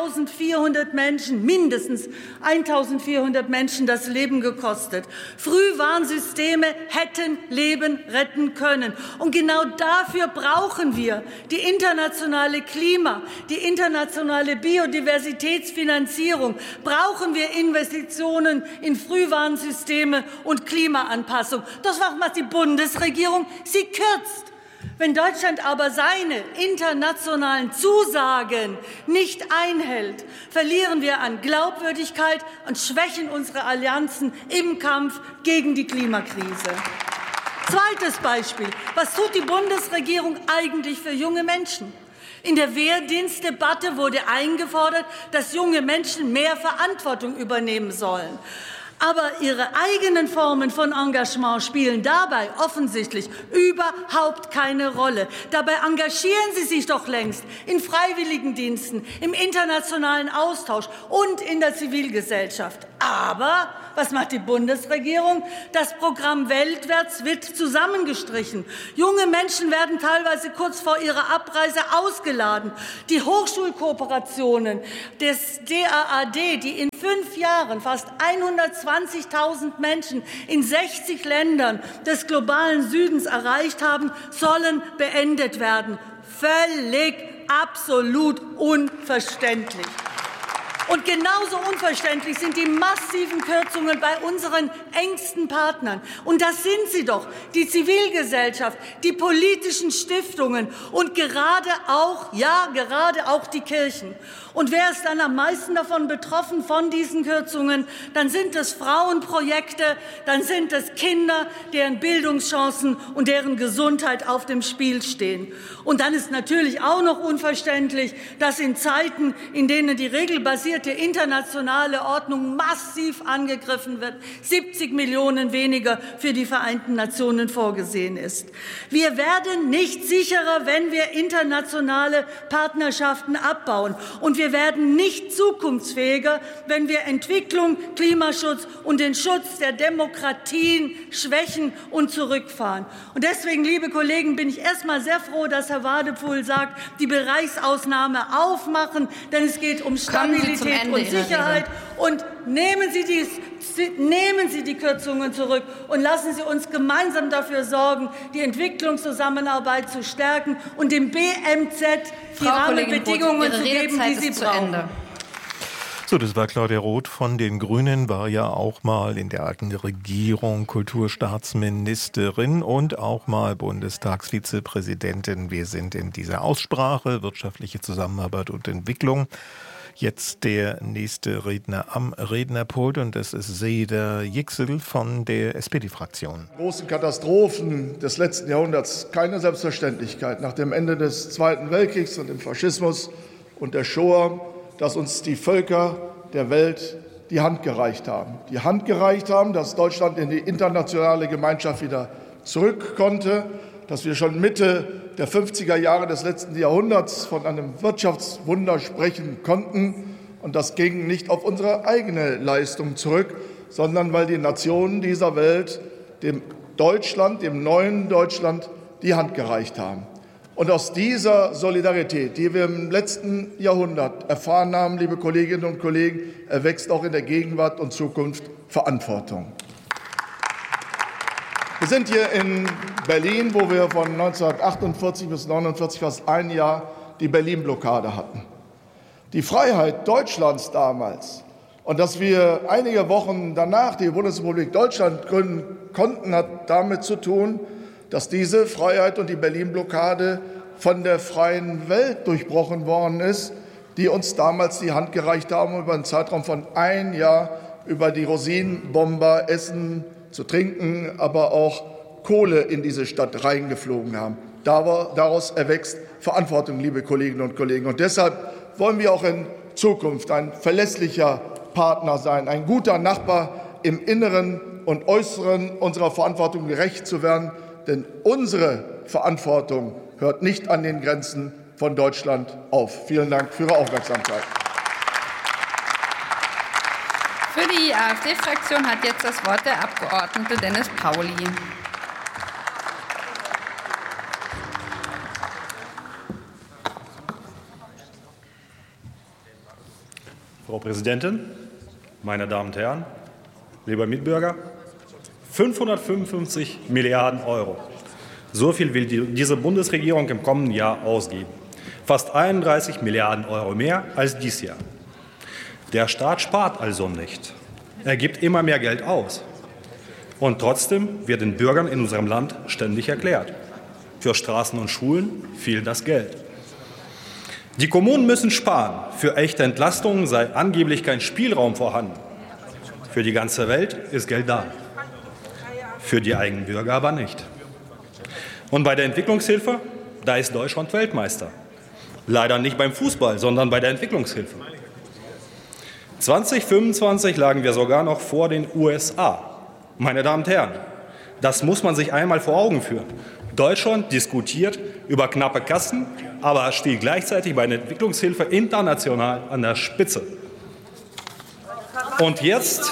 1.400 Menschen, mindestens 1.400 Menschen das Leben gekostet. Frühwarnsysteme hätten Leben retten können. Und genau dafür brauchen wir die internationale die internationale Biodiversitätsfinanzierung. Brauchen wir Investitionen in Frühwarnsysteme und Klimaanpassung. Das macht die Bundesregierung. Sie kürzt. Wenn Deutschland aber seine internationalen Zusagen nicht einhält, verlieren wir an Glaubwürdigkeit und schwächen unsere Allianzen im Kampf gegen die Klimakrise. Zweites Beispiel. Was tut die Bundesregierung eigentlich für junge Menschen? In der Wehrdienstdebatte wurde eingefordert, dass junge Menschen mehr Verantwortung übernehmen sollen. Aber ihre eigenen Formen von Engagement spielen dabei offensichtlich überhaupt keine Rolle. Dabei engagieren sie sich doch längst in Freiwilligendiensten, im internationalen Austausch und in der Zivilgesellschaft. Aber was macht die Bundesregierung? Das Programm Weltwärts wird zusammengestrichen. Junge Menschen werden teilweise kurz vor ihrer Abreise ausgeladen. Die Hochschulkooperationen des DAAD, die in 5 Jahren fast 120.000 Menschen in 60 Ländern des globalen Südens erreicht haben, sollen beendet werden. Völlig, absolut unverständlich. Und genauso unverständlich sind die massiven Kürzungen bei unseren engsten Partnern. Und das sind sie doch, die Zivilgesellschaft, die politischen Stiftungen und gerade auch die Kirchen. Und wer ist dann am meisten davon betroffen, von diesen Kürzungen? Dann sind es Frauenprojekte, dann sind es Kinder, deren Bildungschancen und deren Gesundheit auf dem Spiel stehen. Und dann ist natürlich auch noch unverständlich, dass in Zeiten, in denen die regelbasierte internationale Ordnung massiv angegriffen wird, 70 Millionen weniger für die Vereinten Nationen vorgesehen ist. Wir werden nicht sicherer, wenn wir internationale Partnerschaften abbauen. Und wir werden nicht zukunftsfähiger, wenn wir Entwicklung, Klimaschutz und den Schutz der Demokratien schwächen und zurückfahren. Und deswegen, liebe Kollegen, bin ich erst mal sehr froh, dass Herr Wadephul sagt, die Bereichsausnahme aufmachen, denn es geht um Stabilität und Sicherheit. Und nehmen Sie die Kürzungen zurück und lassen Sie uns gemeinsam dafür sorgen, die Entwicklungszusammenarbeit zu stärken und dem BMZ die Rahmenbedingungen zu geben, die sie brauchen.
So, das war Claudia Roth von den Grünen, war ja auch mal in der alten Regierung Kulturstaatsministerin und auch mal Bundestagsvizepräsidentin. Wir sind in dieser Aussprache wirtschaftliche Zusammenarbeit und Entwicklung. Jetzt der nächste Redner am Rednerpult und das ist Seda Yüksel von der SPD-Fraktion.
Großen Katastrophen des letzten Jahrhunderts keine Selbstverständlichkeit. Nach dem Ende des Zweiten Weltkriegs und dem Faschismus und der Shoah, dass uns die Völker der Welt die Hand gereicht haben. Die Hand gereicht haben, dass Deutschland in die internationale Gemeinschaft wieder zurück konnte, dass wir schon Mitte der 50er Jahre des letzten Jahrhunderts von einem Wirtschaftswunder sprechen konnten. Und das ging nicht auf unsere eigene Leistung zurück, sondern weil die Nationen dieser Welt dem Deutschland, dem neuen Deutschland, die Hand gereicht haben. Und aus dieser Solidarität, die wir im letzten Jahrhundert erfahren haben, liebe Kolleginnen und Kollegen, erwächst auch in der Gegenwart und Zukunft Verantwortung. Wir sind hier in Berlin, wo wir von 1948 bis 1949 fast ein Jahr die Berlin-Blockade hatten. Die Freiheit Deutschlands damals und dass wir einige Wochen danach die Bundesrepublik Deutschland gründen konnten, hat damit zu tun, dass diese Freiheit und die Berlin-Blockade von der freien Welt durchbrochen worden ist, die uns damals die Hand gereicht haben, über einen Zeitraum von ein Jahr über die Rosinenbomber Essen zu trinken, aber auch Kohle in diese Stadt reingeflogen haben. Daraus erwächst Verantwortung, liebe Kolleginnen und Kollegen. Und deshalb wollen wir auch in Zukunft ein verlässlicher Partner sein, ein guter Nachbar im Inneren und Äußeren unserer Verantwortung gerecht zu werden. Denn unsere Verantwortung hört nicht an den Grenzen von Deutschland auf. Vielen Dank für Ihre Aufmerksamkeit.
Für die AfD-Fraktion hat jetzt das Wort der Abgeordnete Dennis Pauli.
Frau Präsidentin, meine Damen und Herren, lieber Mitbürger, 555 Milliarden Euro. So viel will diese Bundesregierung im kommenden Jahr ausgeben. Fast 31 Milliarden Euro mehr als dieses Jahr. Der Staat spart also nicht. Er gibt immer mehr Geld aus. Und trotzdem wird den Bürgern in unserem Land ständig erklärt: Für Straßen und Schulen fehlt das Geld. Die Kommunen müssen sparen. Für echte Entlastungen sei angeblich kein Spielraum vorhanden. Für die ganze Welt ist Geld da. Für die eigenen Bürger aber nicht. Und bei der Entwicklungshilfe, da ist Deutschland Weltmeister. Leider nicht beim Fußball, sondern bei der Entwicklungshilfe. 2025 lagen wir sogar noch vor den USA. Meine Damen und Herren, das muss man sich einmal vor Augen führen. Deutschland diskutiert über knappe Kassen, aber steht gleichzeitig bei der Entwicklungshilfe international an der Spitze. Und jetzt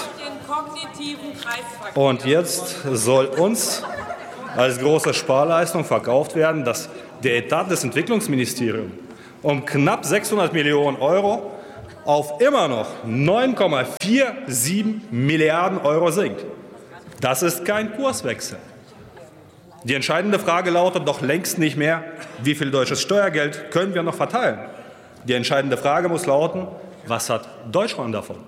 soll uns als große Sparleistung verkauft werden, dass der Etat des Entwicklungsministeriums um knapp 600 Millionen Euro auf immer noch 9,47 Milliarden Euro sinkt. Das ist kein Kurswechsel. Die entscheidende Frage lautet doch längst nicht mehr, wie viel deutsches Steuergeld können wir noch verteilen. Die entscheidende Frage muss lauten, was hat Deutschland davon?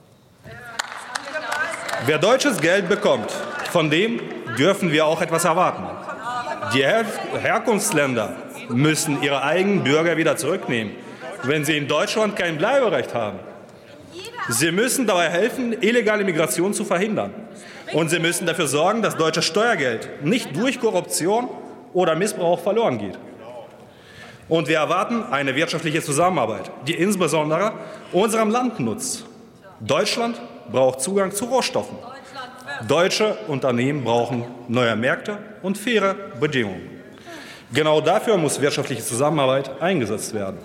Wer deutsches Geld bekommt, von dem dürfen wir auch etwas erwarten. Die Herkunftsländer müssen ihre eigenen Bürger wieder zurücknehmen, wenn sie in Deutschland kein Bleiberecht haben. Sie müssen dabei helfen, illegale Migration zu verhindern. Und sie müssen dafür sorgen, dass deutsches Steuergeld nicht durch Korruption oder Missbrauch verloren geht. Und wir erwarten eine wirtschaftliche Zusammenarbeit, die insbesondere unserem Land nutzt. Deutschland braucht Zugang zu Rohstoffen. Deutsche Unternehmen brauchen neue Märkte und faire Bedingungen. Genau dafür muss wirtschaftliche Zusammenarbeit eingesetzt werden.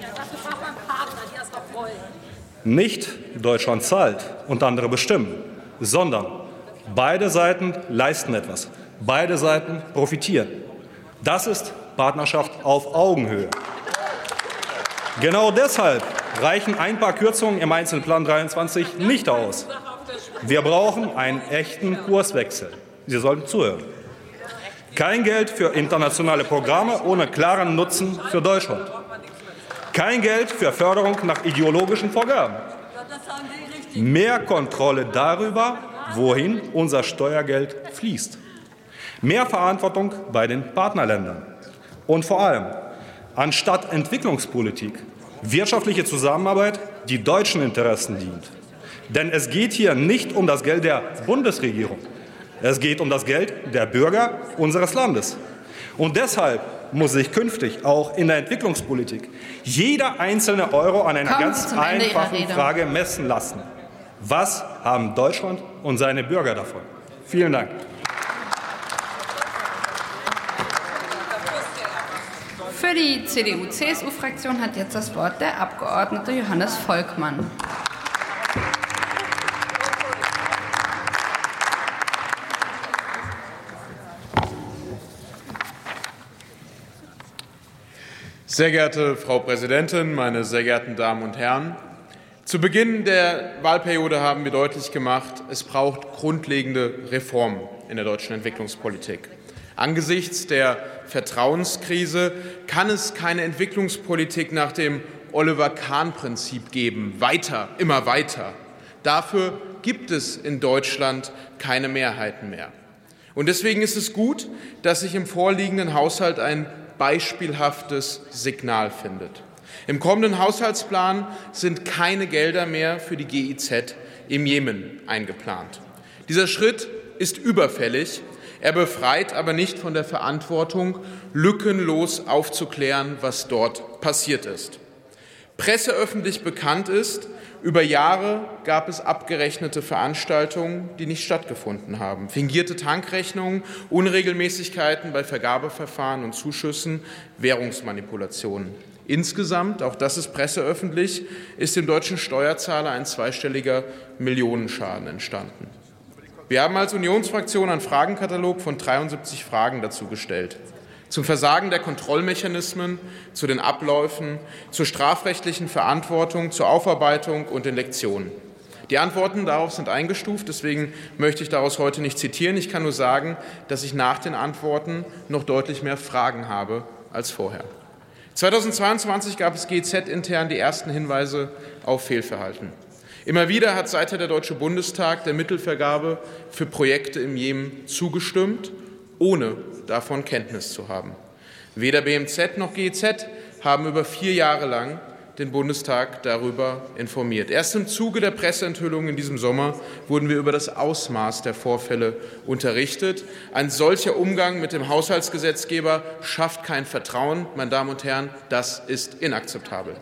Nicht Deutschland zahlt und andere bestimmen, sondern beide Seiten leisten etwas. Beide Seiten profitieren. Das ist Partnerschaft auf Augenhöhe. Genau deshalb reichen ein paar Kürzungen im Einzelplan 23 nicht aus. Wir brauchen einen echten Kurswechsel. Sie sollten zuhören. Kein Geld für internationale Programme ohne klaren Nutzen für Deutschland. Kein Geld für Förderung nach ideologischen Vorgaben. Mehr Kontrolle darüber, wohin unser Steuergeld fließt. Mehr Verantwortung bei den Partnerländern. Und vor allem, anstatt Entwicklungspolitik, wirtschaftliche Zusammenarbeit, die deutschen Interessen dient. Denn es geht hier nicht um das Geld der Bundesregierung. Es geht um das Geld der Bürger unseres Landes. Und deshalb muss sich künftig auch in der Entwicklungspolitik jeder einzelne Euro an einer ganz einfachen Frage messen lassen. Was haben Deutschland und seine Bürger davon? Vielen Dank.
Für die CDU-CSU-Fraktion hat jetzt das Wort der Abgeordnete Johannes Volkmann.
Sehr geehrte Frau Präsidentin, meine sehr geehrten Damen und Herren! Zu Beginn der Wahlperiode haben wir deutlich gemacht, es braucht grundlegende Reformen in der deutschen Entwicklungspolitik. Angesichts der Vertrauenskrise kann es keine Entwicklungspolitik nach dem Oliver-Kahn-Prinzip geben. Weiter, immer weiter. Dafür gibt es in Deutschland keine Mehrheiten mehr. Und deswegen ist es gut, dass sich im vorliegenden Haushalt ein beispielhaftes Signal findet. Im kommenden Haushaltsplan sind keine Gelder mehr für die GIZ im Jemen eingeplant. Dieser Schritt ist überfällig. Er befreit aber nicht von der Verantwortung, lückenlos aufzuklären, was dort passiert ist. Presseöffentlich bekannt ist, über Jahre gab es abgerechnete Veranstaltungen, die nicht stattgefunden haben. Fingierte Tankrechnungen, Unregelmäßigkeiten bei Vergabeverfahren und Zuschüssen, Währungsmanipulationen. Insgesamt, auch das ist presseöffentlich, ist dem deutschen Steuerzahler ein zweistelliger Millionenschaden entstanden. Wir haben als Unionsfraktion einen Fragenkatalog von 73 Fragen dazu gestellt. Zum Versagen der Kontrollmechanismen, zu den Abläufen, zur strafrechtlichen Verantwortung, zur Aufarbeitung und den Lektionen. Die Antworten darauf sind eingestuft, deswegen möchte ich daraus heute nicht zitieren. Ich kann nur sagen, dass ich nach den Antworten noch deutlich mehr Fragen habe als vorher. 2022 gab es GIZ-intern die ersten Hinweise auf Fehlverhalten. Immer wieder hat seither der Deutsche Bundestag der Mittelvergabe für Projekte im Jemen zugestimmt, ohne davon Kenntnis zu haben. Weder BMZ noch GEZ haben über 4 Jahre lang den Bundestag darüber informiert. Erst im Zuge der Presseenthüllungen in diesem Sommer wurden wir über das Ausmaß der Vorfälle unterrichtet. Ein solcher Umgang mit dem Haushaltsgesetzgeber schafft kein Vertrauen. Meine Damen und Herren, das ist inakzeptabel.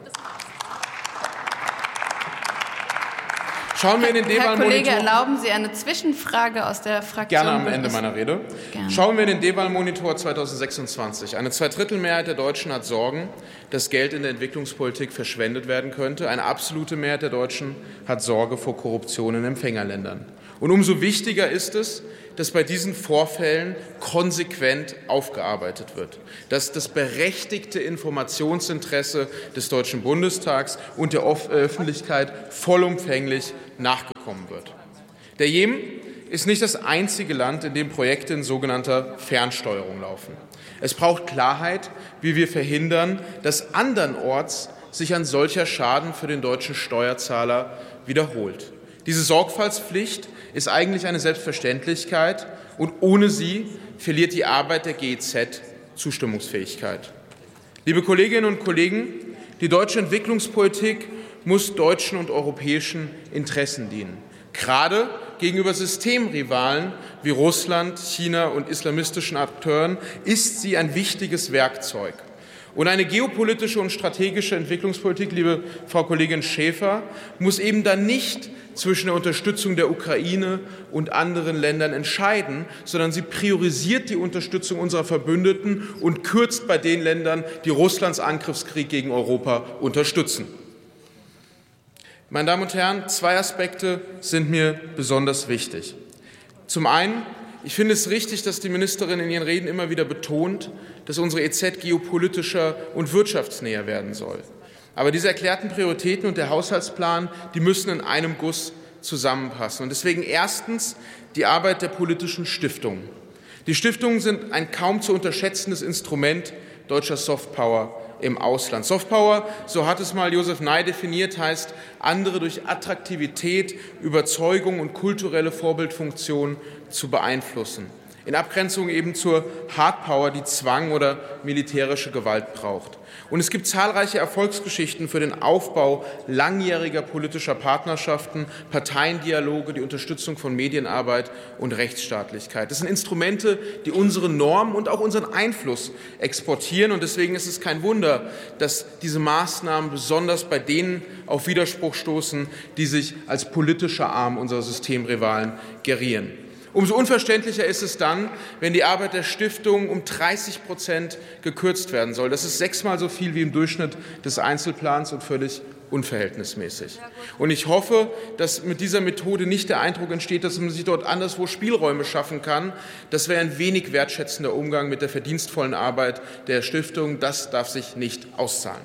Schauen wir in den
Herr Kollege,
D-Wahl-Monitor.
erlauben Sie eine Zwischenfrage aus der Fraktion?
Gerne am Ende meiner Rede.
Gerne.
Schauen wir in den D-Wahl-Monitor 2026. Eine Zweidrittelmehrheit der Deutschen hat Sorgen, dass Geld in der Entwicklungspolitik verschwendet werden könnte. Eine absolute Mehrheit der Deutschen hat Sorge vor Korruption in Empfängerländern. Und umso wichtiger ist es, dass bei diesen Vorfällen konsequent aufgearbeitet wird, dass das berechtigte Informationsinteresse des Deutschen Bundestags und der Öffentlichkeit vollumfänglich nachgekommen wird. Der Jemen ist nicht das einzige Land, in dem Projekte in sogenannter Fernsteuerung laufen. Es braucht Klarheit, wie wir verhindern, dass andernorts sich ein solcher Schaden für den deutschen Steuerzahler wiederholt. Diese Sorgfaltspflicht ist eigentlich eine Selbstverständlichkeit, und ohne sie verliert die Arbeit der GEZ Zustimmungsfähigkeit. Liebe Kolleginnen und Kollegen, die deutsche Entwicklungspolitik muss deutschen und europäischen Interessen dienen. Gerade gegenüber Systemrivalen wie Russland, China und islamistischen Akteuren ist sie ein wichtiges Werkzeug. Und eine geopolitische und strategische Entwicklungspolitik, liebe Frau Kollegin Schäfer, muss eben dann nicht zwischen der Unterstützung der Ukraine und anderen Ländern entscheiden, sondern sie priorisiert die Unterstützung unserer Verbündeten und kürzt bei den Ländern, die Russlands Angriffskrieg gegen Europa unterstützen. Meine Damen und Herren, 2 Aspekte sind mir besonders wichtig. Zum einen, ich finde es richtig, dass die Ministerin in ihren Reden immer wieder betont, dass unsere EZ geopolitischer und wirtschaftsnäher werden soll. Aber diese erklärten Prioritäten und der Haushaltsplan, die müssen in einem Guss zusammenpassen. Und deswegen erstens die Arbeit der politischen Stiftungen. Die Stiftungen sind ein kaum zu unterschätzendes Instrument deutscher Softpower im Ausland. Softpower, so hat es mal Josef Nye definiert, heißt, andere durch Attraktivität, Überzeugung und kulturelle Vorbildfunktion zu beeinflussen. In Abgrenzung eben zur Hardpower, die Zwang oder militärische Gewalt braucht. Und es gibt zahlreiche Erfolgsgeschichten für den Aufbau langjähriger politischer Partnerschaften, Parteiendialoge, die Unterstützung von Medienarbeit und Rechtsstaatlichkeit. Das sind Instrumente, die unsere Normen und auch unseren Einfluss exportieren. Und deswegen ist es kein Wunder, dass diese Maßnahmen besonders bei denen auf Widerspruch stoßen, die sich als politischer Arm unserer Systemrivalen gerieren. Umso unverständlicher ist es dann, wenn die Arbeit der Stiftung um 30% gekürzt werden soll. Das ist 6-mal so viel wie im Durchschnitt des Einzelplans und völlig unverhältnismäßig. Und ich hoffe, dass mit dieser Methode nicht der Eindruck entsteht, dass man sich dort anderswo Spielräume schaffen kann. Das wäre ein wenig wertschätzender Umgang mit der verdienstvollen Arbeit der Stiftung. Das darf sich nicht auszahlen.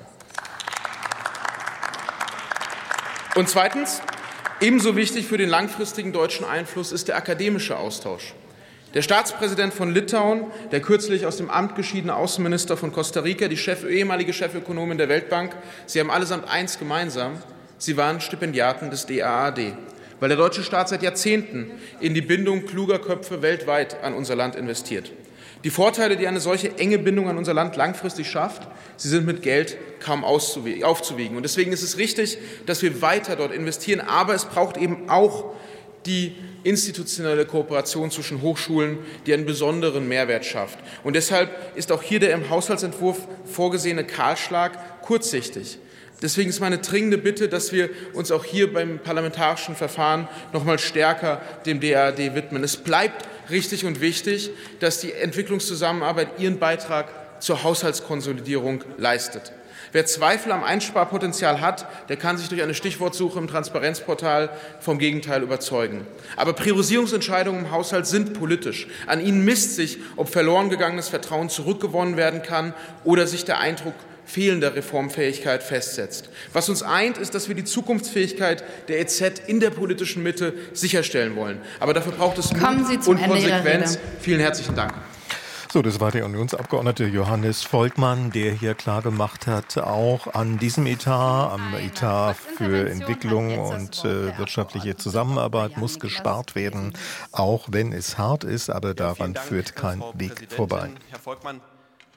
Und zweitens, ebenso wichtig für den langfristigen deutschen Einfluss ist der akademische Austausch. Der Staatspräsident von Litauen, der kürzlich aus dem Amt geschiedene Außenminister von Costa Rica, die ehemalige Chefökonomin der Weltbank, sie haben allesamt eins gemeinsam: Sie waren Stipendiaten des DAAD, weil der deutsche Staat seit Jahrzehnten in die Bindung kluger Köpfe weltweit an unser Land investiert. Die Vorteile, die eine solche enge Bindung an unser Land langfristig schafft, sie sind mit Geld kaum aufzuwiegen. Und deswegen ist es richtig, dass wir weiter dort investieren. Aber es braucht eben auch die institutionelle Kooperation zwischen Hochschulen, die einen besonderen Mehrwert schafft. Und deshalb ist auch hier der im Haushaltsentwurf vorgesehene Kahlschlag kurzsichtig. Deswegen ist meine dringende Bitte, dass wir uns auch hier beim parlamentarischen Verfahren noch mal stärker dem DAAD widmen. Es bleibt richtig und wichtig, dass die Entwicklungszusammenarbeit ihren Beitrag zur Haushaltskonsolidierung leistet. Wer Zweifel am Einsparpotenzial hat, der kann sich durch eine Stichwortsuche im Transparenzportal vom Gegenteil überzeugen. Aber Priorisierungsentscheidungen im Haushalt sind politisch. An ihnen misst sich, ob verloren gegangenes Vertrauen zurückgewonnen werden kann oder sich der Eindruck fehlender Reformfähigkeit festsetzt. Was uns eint, ist, dass wir die Zukunftsfähigkeit der EZ in der politischen Mitte sicherstellen wollen. Aber dafür braucht es Mut und Konsequenz. Vielen herzlichen Dank.
So, das war der Unionsabgeordnete Johannes Volkmann, der hier klargemacht hat, auch an diesem Etat, am Etat für Entwicklung und wirtschaftliche Zusammenarbeit muss gespart werden, auch wenn es hart ist, aber daran führt kein Weg vorbei.
Herr Volkmann,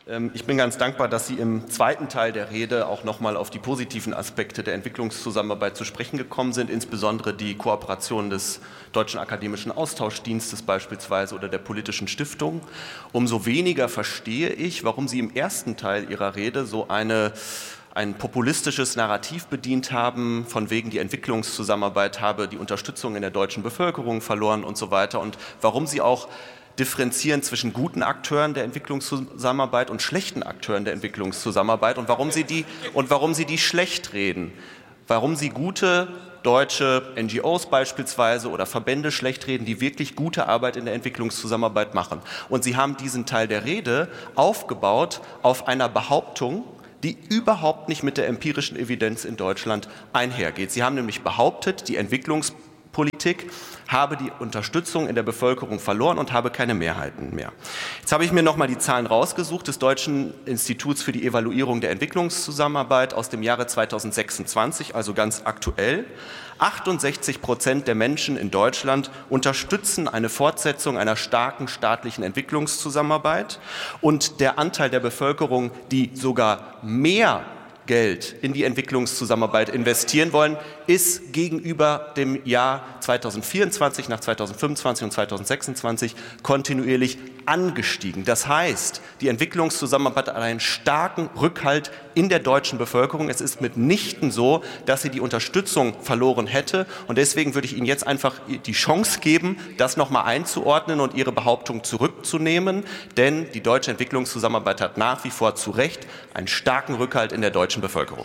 Ich bin ganz dankbar, dass Sie im zweiten Teil der Rede auch noch mal auf die positiven Aspekte der Entwicklungszusammenarbeit zu sprechen gekommen sind, insbesondere die Kooperation des Deutschen Akademischen Austauschdienstes beispielsweise oder der politischen Stiftung. Umso weniger verstehe ich, warum Sie im ersten Teil Ihrer Rede so ein populistisches Narrativ bedient haben, von wegen die Entwicklungszusammenarbeit habe die Unterstützung in der deutschen Bevölkerung verloren und so weiter, und warum Sie auch differenzieren zwischen guten Akteuren der Entwicklungszusammenarbeit und schlechten Akteuren der Entwicklungszusammenarbeit und warum Sie die schlecht reden, warum Sie gute deutsche NGOs beispielsweise oder Verbände schlecht reden, die wirklich gute Arbeit in der Entwicklungszusammenarbeit machen. Und Sie haben diesen Teil der Rede aufgebaut auf einer Behauptung, die überhaupt nicht mit der empirischen Evidenz in Deutschland einhergeht. Sie haben nämlich behauptet, die Entwicklungspolitik habe die Unterstützung in der Bevölkerung verloren und habe keine Mehrheiten mehr. Jetzt habe ich mir noch mal die Zahlen rausgesucht des Deutschen Instituts für die Evaluierung der Entwicklungszusammenarbeit aus dem Jahre 2026, also ganz aktuell. 68% der Menschen in Deutschland unterstützen eine Fortsetzung einer starken staatlichen Entwicklungszusammenarbeit, und der Anteil der Bevölkerung, die sogar mehr Geld in die Entwicklungszusammenarbeit investieren wollen, ist gegenüber dem Jahr 2024 nach 2025 und 2026 kontinuierlich angestiegen. Das heißt, die Entwicklungszusammenarbeit hat einen starken Rückhalt in der deutschen Bevölkerung. Es ist mitnichten so, dass sie die Unterstützung verloren hätte. Und deswegen würde ich Ihnen jetzt einfach die Chance geben, das noch mal einzuordnen und Ihre Behauptung zurückzunehmen. Denn die deutsche Entwicklungszusammenarbeit hat nach wie vor zu Recht einen starken Rückhalt in der deutschen Bevölkerung.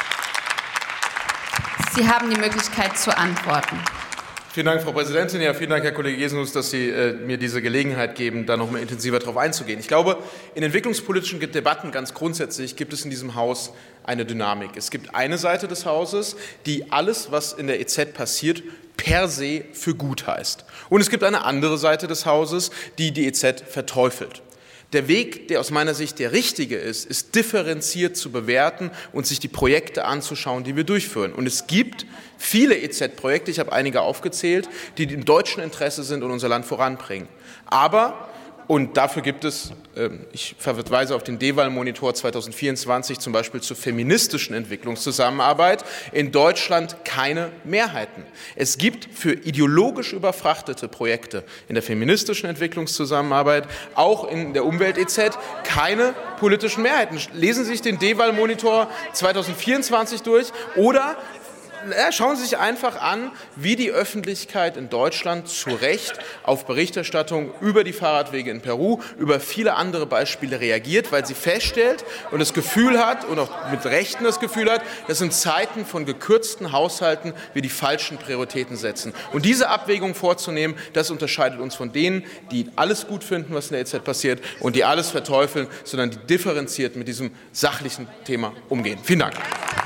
Sie haben die Möglichkeit zu antworten.
Vielen Dank, Frau Präsidentin. Ja, vielen Dank, Herr Kollege Jesenhus, dass Sie mir diese Gelegenheit geben, da noch mal intensiver darauf einzugehen. Ich glaube, in entwicklungspolitischen Debatten ganz grundsätzlich gibt es in diesem Haus eine Dynamik. Es gibt eine Seite des Hauses, die alles, was in der EZ passiert, per se für gut heißt. Und es gibt eine andere Seite des Hauses, die die EZ verteufelt. Der Weg, der aus meiner Sicht der richtige ist differenziert zu bewerten und sich die Projekte anzuschauen, die wir durchführen. Und es gibt viele EZ-Projekte, ich habe einige aufgezählt, die im deutschen Interesse sind und unser Land voranbringen. Aber, und dafür gibt es, ich verweise auf den DEWAL-Monitor 2024, zum Beispiel zur feministischen Entwicklungszusammenarbeit, in Deutschland keine Mehrheiten. Es gibt für ideologisch überfrachtete Projekte in der feministischen Entwicklungszusammenarbeit, auch in der Umwelt-EZ, keine politischen Mehrheiten. Lesen Sie sich den DEWAL-Monitor 2024 durch oder schauen Sie sich einfach an, wie die Öffentlichkeit in Deutschland zu Recht auf Berichterstattung über die Fahrradwege in Peru, über viele andere Beispiele reagiert, weil sie feststellt und das Gefühl hat, und auch mit Rechten das Gefühl hat, dass in Zeiten von gekürzten Haushalten wir die falschen Prioritäten setzen. Und diese Abwägung vorzunehmen, das unterscheidet uns von denen, die alles gut finden, was in der EZ passiert, und die alles verteufeln, sondern die differenziert mit diesem sachlichen Thema umgehen. Vielen Dank.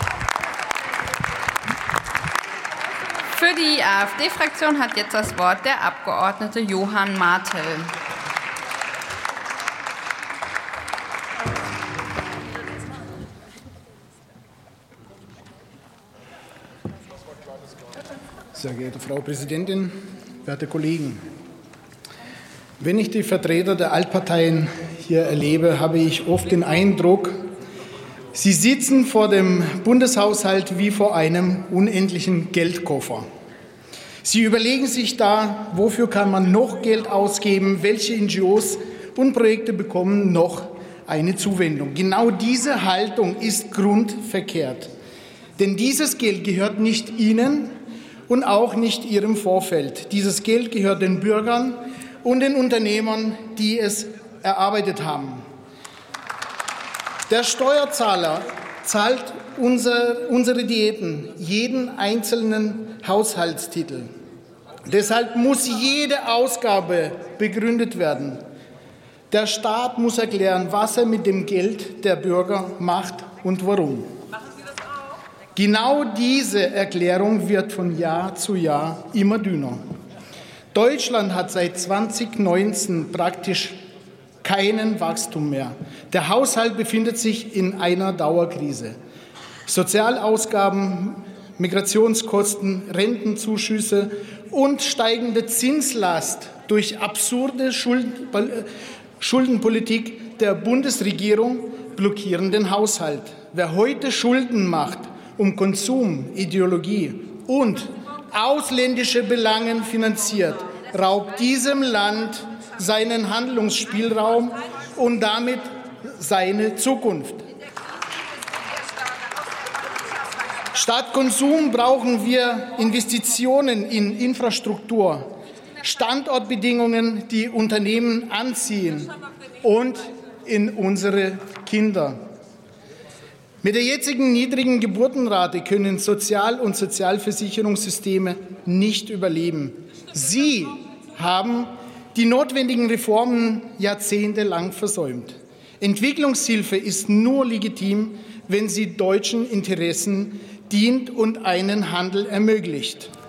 Für die AfD-Fraktion hat jetzt das Wort der Abgeordnete Johann Martel.
Sehr geehrte Frau Präsidentin, werte Kollegen! Wenn ich die Vertreter der Altparteien hier erlebe, habe ich oft den Eindruck, sie sitzen vor dem Bundeshaushalt wie vor einem unendlichen Geldkoffer. Sie überlegen sich da, wofür kann man noch Geld ausgeben, welche NGOs und Projekte bekommen noch eine Zuwendung. Genau diese Haltung ist grundverkehrt. Denn dieses Geld gehört nicht Ihnen und auch nicht Ihrem Vorfeld. Dieses Geld gehört den Bürgern und den Unternehmern, die es erarbeitet haben. Der Steuerzahler zahlt unsere Diäten, jeden einzelnen Haushaltstitel. Deshalb muss jede Ausgabe begründet werden. Der Staat muss erklären, was er mit dem Geld der Bürger macht und warum. Genau diese Erklärung wird von Jahr zu Jahr immer dünner. Deutschland hat seit 2019 praktisch keinen Wachstum mehr. Der Haushalt befindet sich in einer Dauerkrise. Sozialausgaben, Migrationskosten, Rentenzuschüsse und steigende Zinslast durch absurde Schuldenpolitik der Bundesregierung blockieren den Haushalt. Wer heute Schulden macht, um Konsum, Ideologie und ausländische Belange finanziert, raubt diesem Land seinen Handlungsspielraum und damit seine Zukunft. Statt Konsum brauchen wir Investitionen in Infrastruktur, Standortbedingungen, die Unternehmen anziehen und in unsere Kinder. Mit der jetzigen niedrigen Geburtenrate können Sozial- und Sozialversicherungssysteme nicht überleben. Sie haben die notwendigen Reformen jahrzehntelang versäumt. Entwicklungshilfe ist nur legitim, wenn sie deutschen Interessen dient und einen Handel ermöglicht.